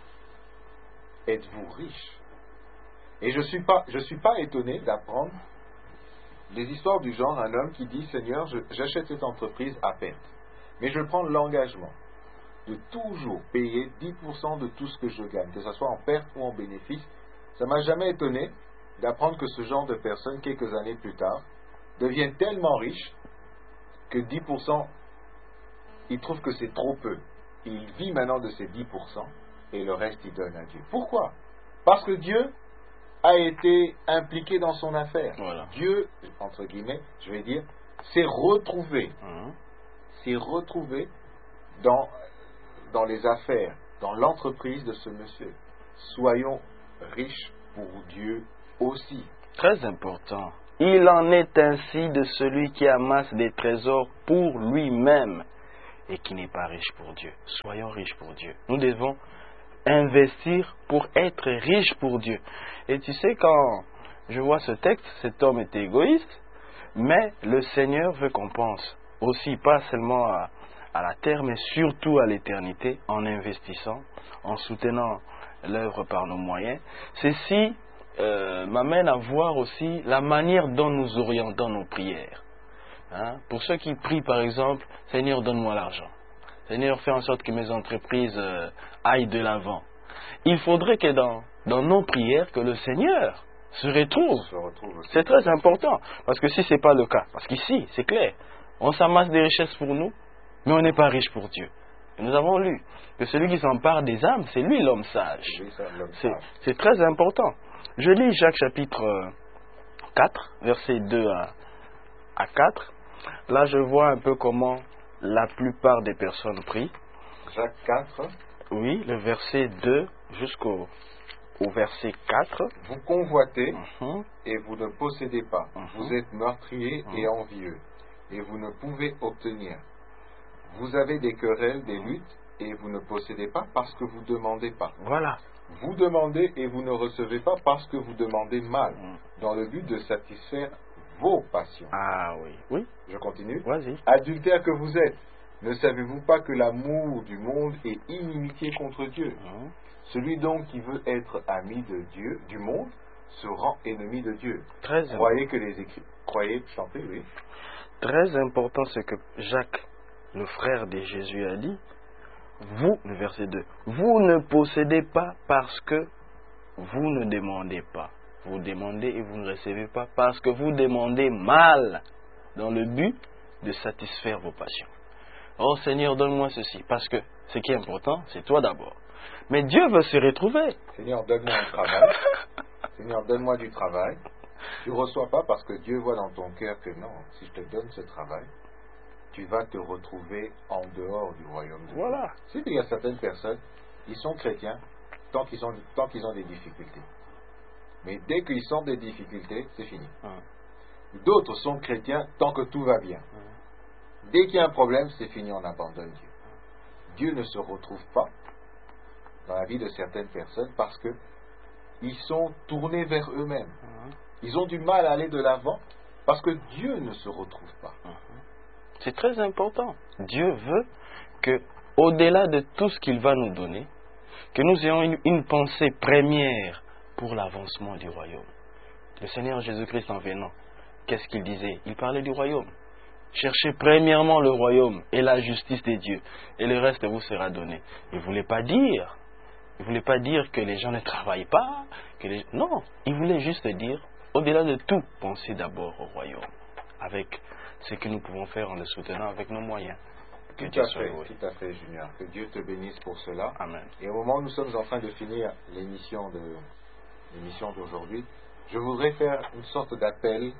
êtes-vous riche? Et je ne suis pas, je suis pas étonné d'apprendre des histoires du genre, un homme qui dit, Seigneur, je, j'achète cette entreprise à perte, mais je prends l'engagement de toujours payer dix pour cent de tout ce que je gagne, que ce soit en perte ou en bénéfice. Ça ne m'a jamais étonné d'apprendre que ce genre de personnes, quelques années plus tard, deviennent tellement riches que dix pour cent, ils trouvent que c'est trop peu. Il vit maintenant de ces dix pour cent et le reste, il donne à Dieu. Pourquoi? Parce que Dieu a été impliqué dans son affaire. Voilà. Dieu, entre guillemets, je vais dire, s'est retrouvé, mmh. s'est retrouvé dans, dans les affaires, dans l'entreprise de ce monsieur. Soyons riches pour Dieu aussi. Très important. Il en est ainsi de celui qui amasse des trésors pour lui-même et qui n'est pas riche pour Dieu. Soyons riches pour Dieu. Nous devons investir pour être riches pour Dieu. Et tu sais, quand je vois ce texte, cet homme était égoïste, mais le Seigneur veut qu'on pense aussi, pas seulement à, à la terre, mais surtout à l'éternité, en investissant, en soutenant l'œuvre par nos moyens. Ceci euh, m'amène à voir aussi la manière dont nous orientons nos prières. Hein? Pour ceux qui prient, par exemple, Seigneur, donne-moi l'argent. Seigneur, fais en sorte que mes entreprises euh, aillent de l'avant. Il faudrait que dans, dans nos prières, que le Seigneur se retrouve. C'est très important. Parce que si ce n'est pas le cas, parce qu'ici, c'est clair, on s'amasse des richesses pour nous, mais on n'est pas riche pour Dieu. Et nous avons lu que celui qui s'empare des âmes, c'est lui l'homme sage. C'est très important. Je lis Jacques chapitre quatre, versets deux à quatre. Là, je vois un peu comment la plupart des personnes prient. Jacques quatre. Oui, le verset deux jusqu'au au verset quatre. Vous convoitez uh-huh. et vous ne possédez pas. Uh-huh. Vous êtes meurtriers uh-huh. et envieux et vous ne pouvez obtenir. Vous avez des querelles, des luttes et vous ne possédez pas parce que vous ne demandez pas. Voilà. Vous demandez et vous ne recevez pas parce que vous demandez mal, uh-huh. dans le but de satisfaire vos passions. Ah oui. Oui. Je continue. Vas-y. Adultères que vous êtes, ne savez-vous pas que l'amour du monde est inimitié contre Dieu? uh-huh. Celui donc qui veut être ami de Dieu, du monde, se rend ennemi de Dieu. Très Croyez que les écrits... Croyez, chantez, oui. Très important ce que Jacques, le frère de Jésus, a dit. Vous, le verset deux, vous ne possédez pas parce que vous ne demandez pas. Vous demandez et vous ne recevez pas parce que vous demandez mal, dans le but de satisfaire vos passions. Oh Seigneur, donne-moi ceci, parce que ce qui est important, c'est toi d'abord. Mais Dieu veut se retrouver. Seigneur, donne-moi un travail. Seigneur, donne-moi du travail. Tu ne reçois pas parce que Dieu voit dans ton cœur que non, si je te donne ce travail, tu vas te retrouver en dehors du royaume de Dieu. Voilà. C'est qu'il y a certaines personnes, ils sont chrétiens tant qu'ils ont, tant qu'ils ont des difficultés. Mais dès qu'ils sont des difficultés, c'est fini. Hum. D'autres sont chrétiens tant que tout va bien. Hum. Dès qu'il y a un problème, c'est fini, on abandonne Dieu. Dieu ne se retrouve pas dans la vie de certaines personnes parce que ils sont tournés vers eux-mêmes. Uh-huh. Ils ont du mal à aller de l'avant parce que Dieu ne se retrouve pas. Uh-huh. C'est très important. Dieu veut que, au-delà de tout ce qu'il va nous donner, que nous ayons une, une pensée première pour l'avancement du royaume. Le Seigneur Jésus-Christ en venant, qu'est-ce qu'il disait? Il parlait du royaume. Cherchez premièrement le royaume et la justice de Dieu, et le reste vous sera donné. Il ne voulait pas dire, il voulait pas dire que les gens ne travaillent pas, que les... non, il voulait juste dire, au-delà de tout, pensez d'abord au royaume, avec ce que nous pouvons faire en le soutenant avec nos moyens. Que tout Dieu à soit fait, loué. Tout à fait, Junior. Que Dieu te bénisse pour cela. Amen. Et au moment où nous sommes en train de finir l'émission de l'émission d'aujourd'hui, je voudrais faire une sorte d'appel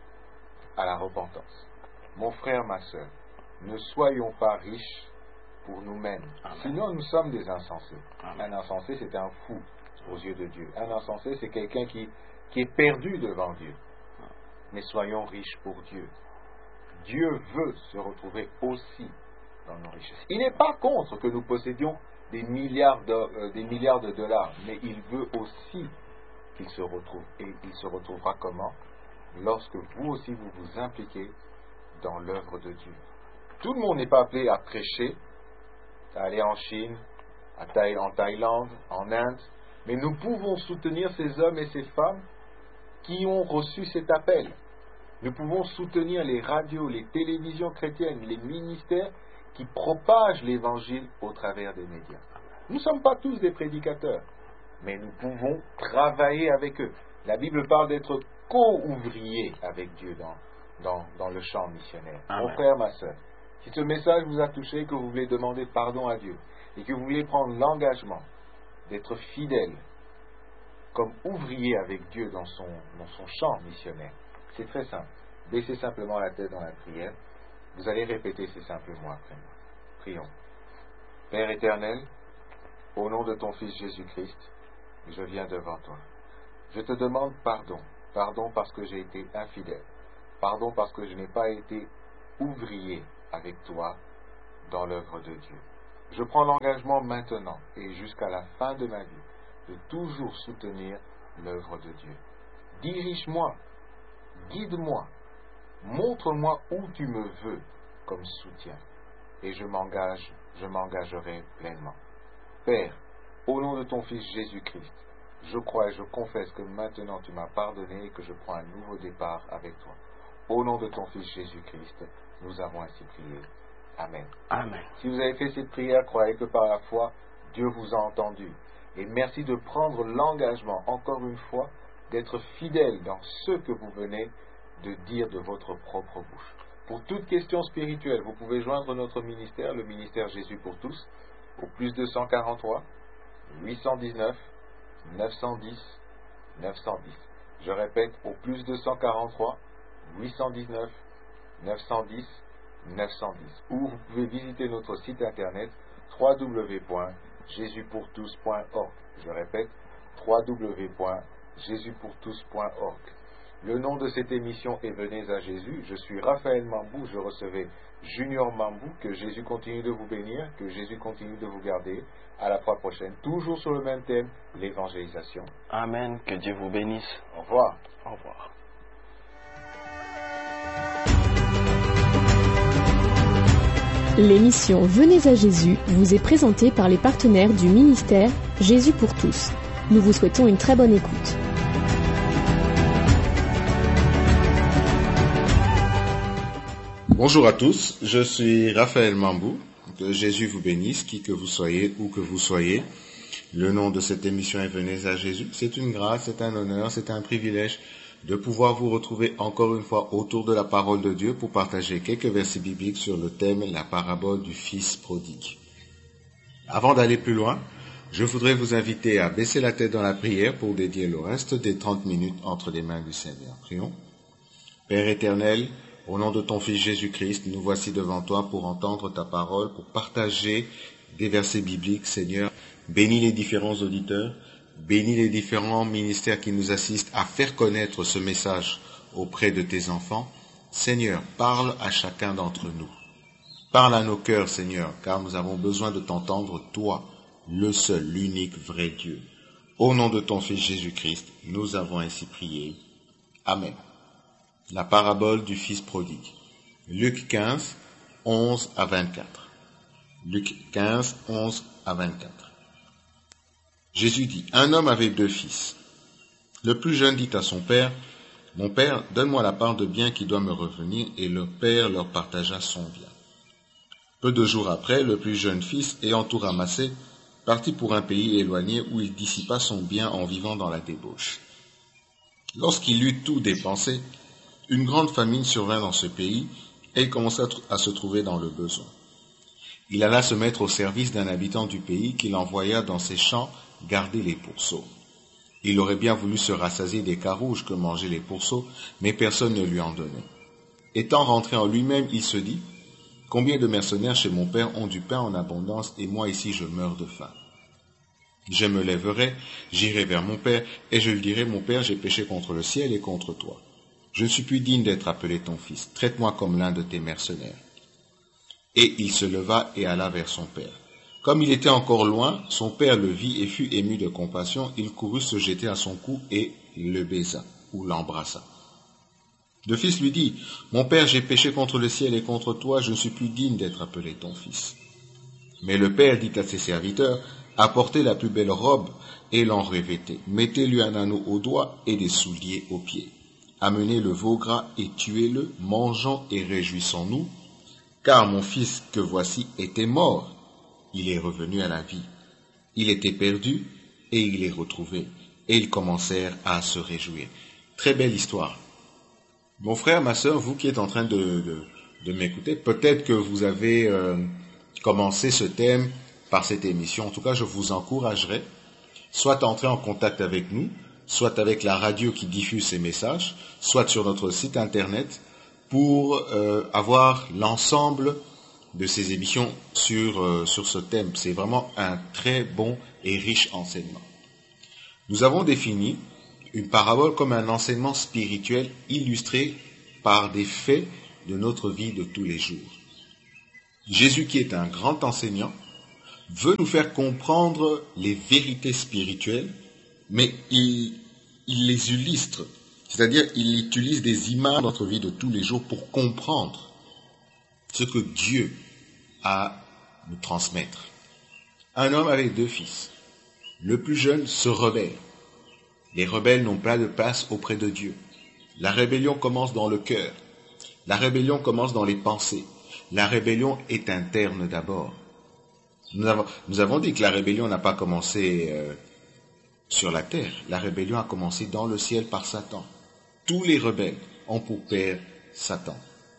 à la repentance. Mon frère, ma soeur, ne soyons pas riches pour nous-mêmes. Amen. Sinon, nous sommes des insensés. Amen. Un insensé, c'est un fou aux yeux de Dieu. Un insensé, c'est quelqu'un qui, qui est perdu devant Dieu. Mais soyons riches pour Dieu. Dieu veut se retrouver aussi dans nos richesses. Il n'est pas contre que nous possédions des milliards de, euh, des milliards de dollars, mais il veut aussi qu'il se retrouve. Et il se retrouvera comment? Lorsque vous aussi vous vous impliquez dans l'œuvre de Dieu. Tout le monde n'est pas appelé à prêcher, à aller en Chine, à Thaï- en Thaïlande, en Inde, mais nous pouvons soutenir ces hommes et ces femmes qui ont reçu cet appel. Nous pouvons soutenir les radios, les télévisions chrétiennes, les ministères qui propagent l'évangile au travers des médias. Nous ne sommes pas tous des prédicateurs, mais nous pouvons travailler avec eux. La Bible parle d'être co-ouvriers avec Dieu dans Dans, dans le champ missionnaire. Amen. Mon frère, ma soeur, si ce message vous a touché, que vous voulez demander pardon à Dieu et que vous voulez prendre l'engagement d'être fidèle comme ouvrier avec Dieu dans son, dans son champ missionnaire, c'est très simple. Baissez simplement la tête dans la prière. Vous allez répéter ces simples mots après moi. Prions. Père éternel, au nom de ton Fils Jésus-Christ, je viens devant toi. Je te demande pardon. Pardon parce que j'ai été infidèle. Pardon parce que je n'ai pas été ouvrier avec toi dans l'œuvre de Dieu. Je prends l'engagement maintenant et jusqu'à la fin de ma vie de toujours soutenir l'œuvre de Dieu. Dirige-moi, guide-moi, montre-moi où tu me veux comme soutien et je m'engage, je m'engagerai pleinement. Père, au nom de ton Fils Jésus-Christ, je crois et je confesse que maintenant tu m'as pardonné et que je prends un nouveau départ avec toi. Au nom de ton Fils Jésus-Christ, nous avons ainsi prié. Amen. Amen. Si vous avez fait cette prière, croyez que par la foi, Dieu vous a entendu. Et merci de prendre l'engagement, encore une fois, d'être fidèle dans ce que vous venez de dire de votre propre bouche. Pour toute question spirituelle, vous pouvez joindre notre ministère, le ministère Jésus pour tous, au plus deux cent quarante-trois, huit cent dix-neuf, neuf cent dix, neuf cent dix. Je répète, au plus deux cent quarante-trois, huit cent dix-neuf, neuf cent dix, neuf cent dix. Ou vous pouvez visiter notre site internet w w w point jésus pour tous point org. Je répète, w w w point jésus pour tous point org. Le nom de cette émission est Venez à Jésus. Je suis Raphaël Mambou, je recevais Junior Mambou. Que Jésus continue de vous bénir, que Jésus continue de vous garder. À la fois prochaine, toujours sur le même thème, l'évangélisation. Amen, que Dieu vous bénisse. Au revoir. Au revoir. L'émission Venez à Jésus vous est présentée par les partenaires du ministère Jésus pour tous. Nous vous souhaitons une très bonne écoute. Bonjour à tous, je suis Raphaël Mambou, que Jésus vous bénisse, qui que vous soyez, où que vous soyez. Le nom de cette émission est Venez à Jésus. C'est une grâce, c'est un honneur, c'est un privilège de pouvoir vous retrouver encore une fois autour de la parole de Dieu pour partager quelques versets bibliques sur le thème la parabole du Fils prodigue. Avant d'aller plus loin, je voudrais vous inviter à baisser la tête dans la prière pour dédier le reste des trente minutes entre les mains du Seigneur. Prions. Père éternel, au nom de ton Fils Jésus-Christ, nous voici devant toi pour entendre ta parole, pour partager des versets bibliques. Seigneur, bénis les différents auditeurs, bénis les différents ministères qui nous assistent à faire connaître ce message auprès de tes enfants. Seigneur, parle à chacun d'entre nous. Parle à nos cœurs, Seigneur, car nous avons besoin de t'entendre, toi, le seul, l'unique, vrai Dieu. Au nom de ton Fils Jésus-Christ, nous avons ainsi prié. Amen. La parabole du Fils prodigue. Luc quinze, onze à vingt-quatre. Luc quinze, onze à vingt-quatre. Jésus dit, un homme avait deux fils. Le plus jeune dit à son père, mon père, donne-moi la part de bien qui doit me revenir, et le père leur partagea son bien. Peu de jours après, le plus jeune fils, ayant tout ramassé, partit pour un pays éloigné où il dissipa son bien en vivant dans la débauche. Lorsqu'il eut tout dépensé, une grande famine survint dans ce pays, et il commença à se trouver dans le besoin. Il alla se mettre au service d'un habitant du pays qu'il envoya dans ses champs garder les pourceaux. Il aurait bien voulu se rassasier des carouges que mangeaient les pourceaux, mais personne ne lui en donnait. Étant rentré en lui-même, il se dit, « Combien de mercenaires chez mon père ont du pain en abondance, et moi ici je meurs de faim. Je me lèverai, j'irai vers mon père, et je lui dirai, mon père, j'ai péché contre le ciel et contre toi. Je ne suis plus digne d'être appelé ton fils, traite-moi comme l'un de tes mercenaires. » Et il se leva et alla vers son père. Comme il était encore loin, son père le vit et fut ému de compassion, il courut se jeter à son cou et le baisa, ou l'embrassa. Le fils lui dit, « Mon père, j'ai péché contre le ciel et contre toi, je ne suis plus digne d'être appelé ton fils. » Mais le père dit à ses serviteurs, « Apportez la plus belle robe et l'en revêtez, mettez-lui un anneau au doigt et des souliers aux pieds. Amenez le veau gras et tuez-le, mangeons et réjouissons-nous, car mon fils que voici était mort, il est revenu à la vie. Il était perdu et il est retrouvé. » Et ils commencèrent à se réjouir. Très belle histoire. Mon frère, ma sœur, vous qui êtes en train de, de, de m'écouter, peut-être que vous avez euh, commencé ce thème par cette émission. En tout cas, je vous encouragerai soit à entrer en contact avec nous, soit avec la radio qui diffuse ces messages, soit sur notre site internet, pour euh, avoir l'ensemble de ces émissions sur, euh, sur ce thème. C'est vraiment un très bon et riche enseignement. Nous avons défini une parabole comme un enseignement spirituel illustré par des faits de notre vie de tous les jours. Jésus, qui est un grand enseignant, veut nous faire comprendre les vérités spirituelles, mais il, il les illustre, c'est-à-dire il utilise des images de notre vie de tous les jours pour comprendre ce que Dieu a à nous transmettre. Un homme avait deux fils. Le plus jeune se rebelle. Les rebelles n'ont pas de place auprès de Dieu. La rébellion commence dans le cœur. La rébellion commence dans les pensées. La rébellion est interne d'abord. Nous avons, nous avons dit que la rébellion n'a pas commencé euh, sur la terre. La rébellion a commencé dans le ciel par Satan. Tous les rebelles ont pour père Satan.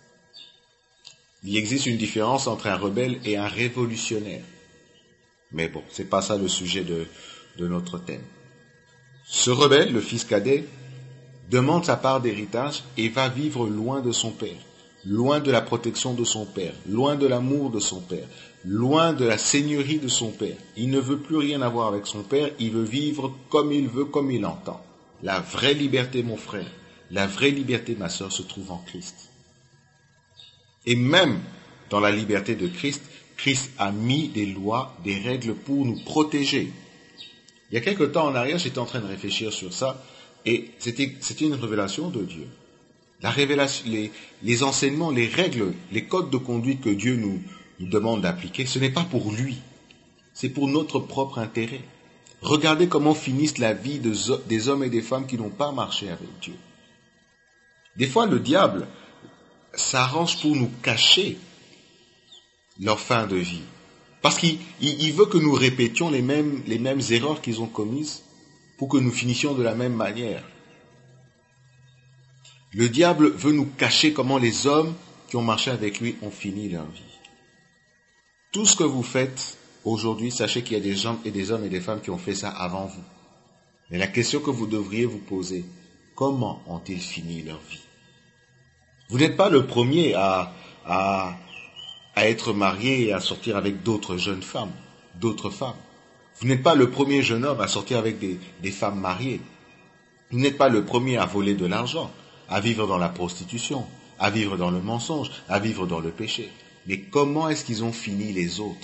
Il existe une différence entre un rebelle et un révolutionnaire. Mais bon, c'est pas ça le sujet de, de notre thème. Ce rebelle, le fils cadet, demande sa part d'héritage et va vivre loin de son père, loin de la protection de son père, loin de l'amour de son père, loin de la seigneurie de son père. Il ne veut plus rien avoir avec son père, il veut vivre comme il veut, comme il entend. La vraie liberté, mon frère, la vraie liberté, ma sœur, se trouve en Christ. Et même dans la liberté de Christ, Christ a mis des lois, des règles pour nous protéger. Il y a quelque temps en arrière, j'étais en train de réfléchir sur ça, et c'était, c'était une révélation de Dieu. La révélation, les, les enseignements, les règles, les codes de conduite que Dieu nous, nous demande d'appliquer, ce n'est pas pour lui, c'est pour notre propre intérêt. Regardez comment finissent la vie de, des hommes et des femmes qui n'ont pas marché avec Dieu. Des fois, le diable s'arrange pour nous cacher leur fin de vie. Parce qu'il il, il veut que nous répétions les mêmes, les mêmes erreurs qu'ils ont commises pour que nous finissions de la même manière. Le diable veut nous cacher comment les hommes qui ont marché avec lui ont fini leur vie. Tout ce que vous faites aujourd'hui, sachez qu'il y a des gens et des hommes et des femmes qui ont fait ça avant vous. Mais la question que vous devriez vous poser, comment ont-ils fini leur vie? Vous n'êtes pas le premier à, à, à être marié et à sortir avec d'autres jeunes femmes, d'autres femmes. Vous n'êtes pas le premier jeune homme à sortir avec des, des femmes mariées. Vous n'êtes pas le premier à voler de l'argent, à vivre dans la prostitution, à vivre dans le mensonge, à vivre dans le péché. Mais comment est-ce qu'ils ont fini les autres?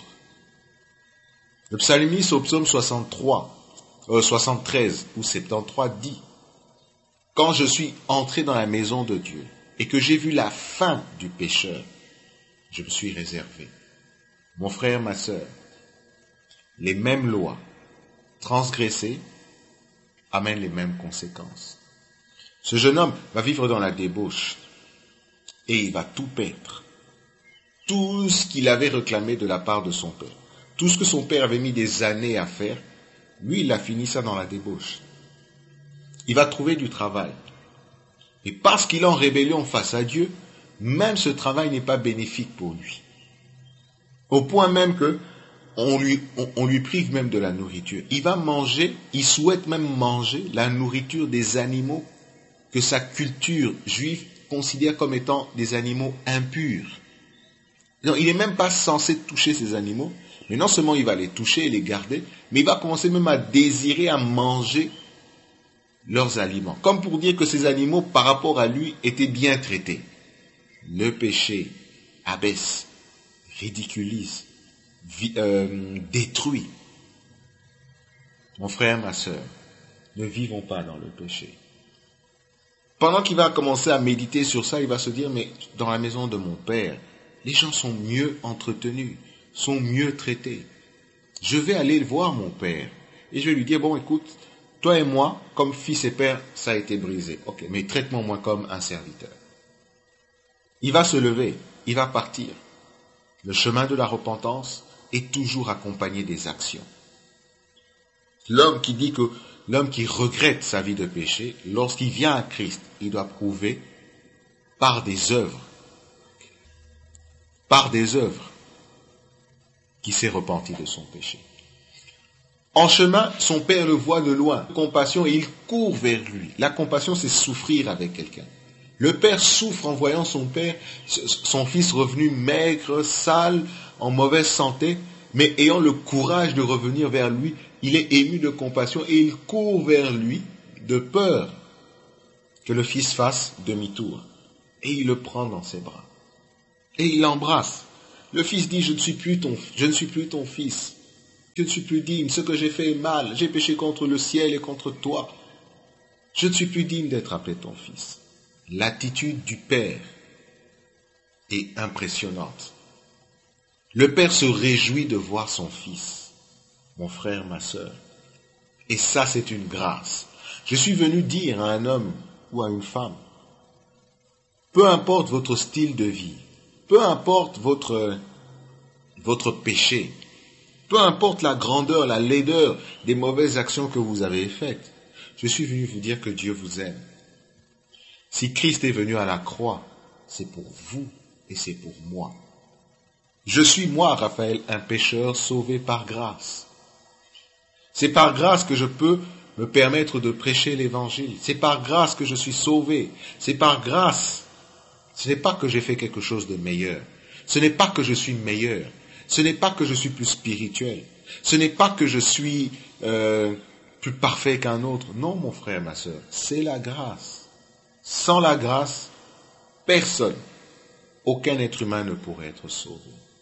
Le psalmiste au psaume soixante-trois, euh, soixante-treize ou soixante-treize dit « Quand je suis entré dans la maison de Dieu et que j'ai vu la fin du pécheur, je me suis réservé. » Mon frère, ma sœur, les mêmes lois transgressées amènent les mêmes conséquences. Ce jeune homme va vivre dans la débauche et il va tout perdre. Tout ce qu'il avait réclamé de la part de son père, tout ce que son père avait mis des années à faire, lui, il a fini ça dans la débauche. Il va trouver du travail. Et parce qu'il est en rébellion face à Dieu, même ce travail n'est pas bénéfique pour lui. Au point même que on lui, on, on lui prive même de la nourriture. Il va manger, il souhaite même manger la nourriture des animaux que sa culture juive considère comme étant des animaux impurs. Non, il n'est même pas censé toucher ces animaux, mais non seulement il va les toucher et les garder, mais il va commencer même à désirer à manger leurs aliments. Comme pour dire que ces animaux, par rapport à lui, étaient bien traités. Le péché abaisse, ridiculise, vi, euh, détruit. Mon frère, ma sœur, ne vivons pas dans le péché. Pendant qu'il va commencer à méditer sur ça, il va se dire, mais dans la maison de mon père, les gens sont mieux entretenus, sont mieux traités. Je vais aller voir mon père et je vais lui dire, bon écoute, toi et moi, comme fils et père, ça a été brisé. Ok, mais traite-moi moi comme un serviteur. Il va se lever, il va partir. Le chemin de la repentance est toujours accompagné des actions. L'homme qui dit que, l'homme qui regrette sa vie de péché, lorsqu'il vient à Christ, il doit prouver par des œuvres, par des œuvres, qu'il s'est repenti de son péché. En chemin, son père le voit de loin, compassion, et il court vers lui. La compassion, c'est souffrir avec quelqu'un. Le père souffre en voyant son père, son fils revenu maigre, sale, en mauvaise santé, mais ayant le courage de revenir vers lui, il est ému de compassion et il court vers lui de peur que le fils fasse demi-tour. Et il le prend dans ses bras. Et il l'embrasse. Le fils dit, je ne suis plus ton, je ne suis plus ton fils. Je ne suis plus digne. Ce que j'ai fait est mal. J'ai péché contre le ciel et contre toi. Je ne suis plus digne d'être appelé ton fils. L'attitude du père est impressionnante. Le père se réjouit de voir son fils, mon frère, ma sœur. Et ça, c'est une grâce. Je suis venu dire à un homme ou à une femme, peu importe votre style de vie, peu importe votre, votre péché, peu importe la grandeur, la laideur des mauvaises actions que vous avez faites, je suis venu vous dire que Dieu vous aime. Si Christ est venu à la croix, c'est pour vous et c'est pour moi. Je suis, moi, Raphaël, un pécheur sauvé par grâce. C'est par grâce que je peux me permettre de prêcher l'évangile. C'est par grâce que je suis sauvé. C'est par grâce. Ce n'est pas que j'ai fait quelque chose de meilleur. Ce n'est pas que je suis meilleur. Ce n'est pas que je suis plus spirituel. Ce n'est pas que je suis euh, plus parfait qu'un autre. Non, mon frère, ma sœur, c'est la grâce. Sans la grâce, personne, aucun être humain ne pourrait être sauvé.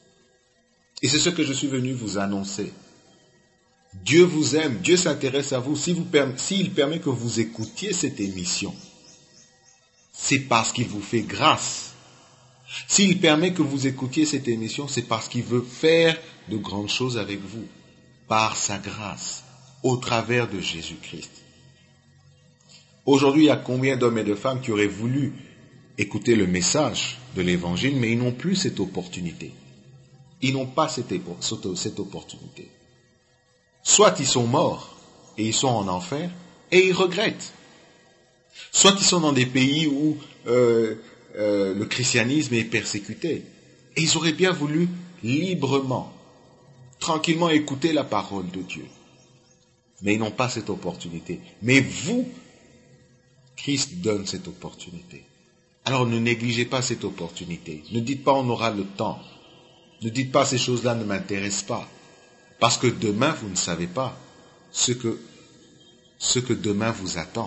Et c'est ce que je suis venu vous annoncer. Dieu vous aime, Dieu s'intéresse à vous. Si vous s'il permet que vous écoutiez cette émission, c'est parce qu'il vous fait grâce. S'il permet que vous écoutiez cette émission, c'est parce qu'il veut faire de grandes choses avec vous, par sa grâce, au travers de Jésus-Christ. Aujourd'hui, il y a combien d'hommes et de femmes qui auraient voulu écouter le message de l'Évangile, mais ils n'ont plus cette opportunité. Ils n'ont pas cette, cette opportunité. Soit ils sont morts et ils sont en enfer et ils regrettent. Soit ils sont dans des pays où euh, euh, le christianisme est persécuté. Et ils auraient bien voulu librement, tranquillement écouter la parole de Dieu. Mais ils n'ont pas cette opportunité. Mais vous, Christ donne cette opportunité. Alors ne négligez pas cette opportunité. Ne dites pas on aura le temps. Ne dites pas ces choses-là ne m'intéressent pas. Parce que demain, vous ne savez pas ce que, ce que demain vous attend.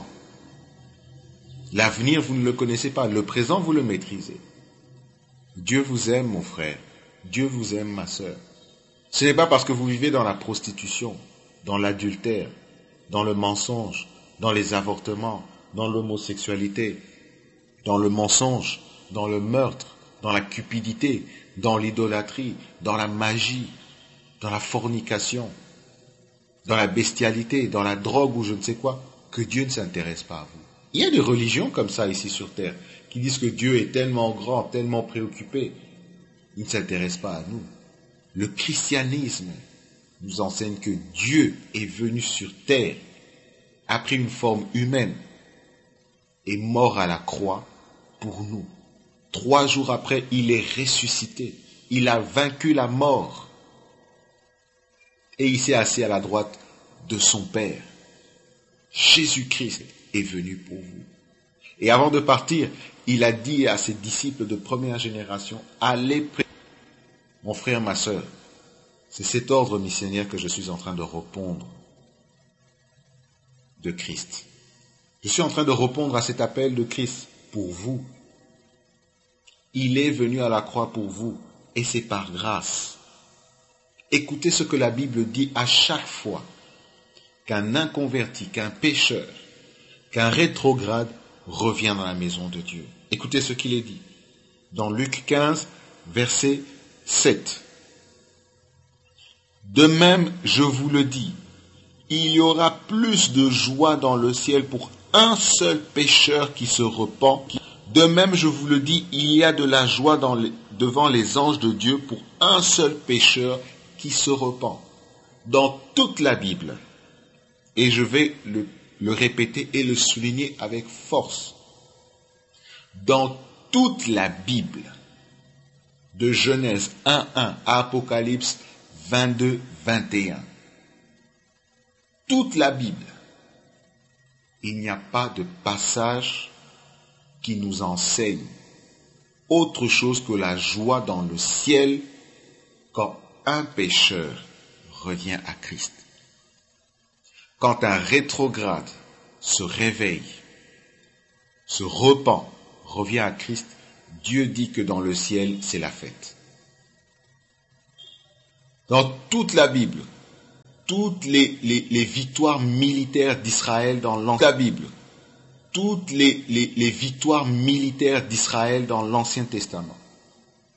L'avenir, vous ne le connaissez pas. Le présent, vous le maîtrisez. Dieu vous aime, mon frère. Dieu vous aime, ma sœur. Ce n'est pas parce que vous vivez dans la prostitution, dans l'adultère, dans le mensonge, dans les avortements, dans l'homosexualité, dans le mensonge, dans le meurtre, dans la cupidité, dans l'idolâtrie, dans la magie, dans la fornication, dans la bestialité, dans la drogue ou je ne sais quoi, que Dieu ne s'intéresse pas à vous. Il y a des religions comme ça ici sur terre, qui disent que Dieu est tellement grand, tellement préoccupé, il ne s'intéresse pas à nous. Le christianisme nous enseigne que Dieu est venu sur terre, a pris une forme humaine, est mort à la croix pour nous. Trois jours après, il est ressuscité. Il a vaincu la mort. Et il s'est assis à la droite de son Père. Jésus-Christ est venu pour vous. Et avant de partir, il a dit à ses disciples de première génération, allez prêcher. Mon frère, ma sœur, c'est cet ordre missionnaire que je suis en train de répondre de Christ. Je suis en train de répondre à cet appel de Christ pour vous. Il est venu à la croix pour vous et c'est par grâce. Écoutez ce que la Bible dit à chaque fois qu'un inconverti, qu'un pécheur, qu'un rétrograde revient dans la maison de Dieu. Écoutez ce qu'il est dit dans Luc quinze, verset sept. De même, je vous le dis, il y aura plus de joie dans le ciel pour un seul pécheur qui se repent. De même, je vous le dis, il y a de la joie dans les, devant les anges de Dieu pour un seul pécheur qui se repent. Dans toute la Bible, et je vais le, le répéter et le souligner avec force, dans toute la Bible, de Genèse un un à Apocalypse vingt-deux vingt et un, toute la Bible, il n'y a pas de passage qui nous enseigne autre chose que la joie dans le ciel quand un pécheur revient à Christ. Quand un rétrograde se réveille, se repent, revient à Christ, Dieu dit que dans le ciel, c'est la fête. Dans toute la Bible, toutes les, les, les victoires militaires d'Israël dans l'Ancienne Bible, toutes les, les, les victoires militaires d'Israël dans l'Ancien Testament,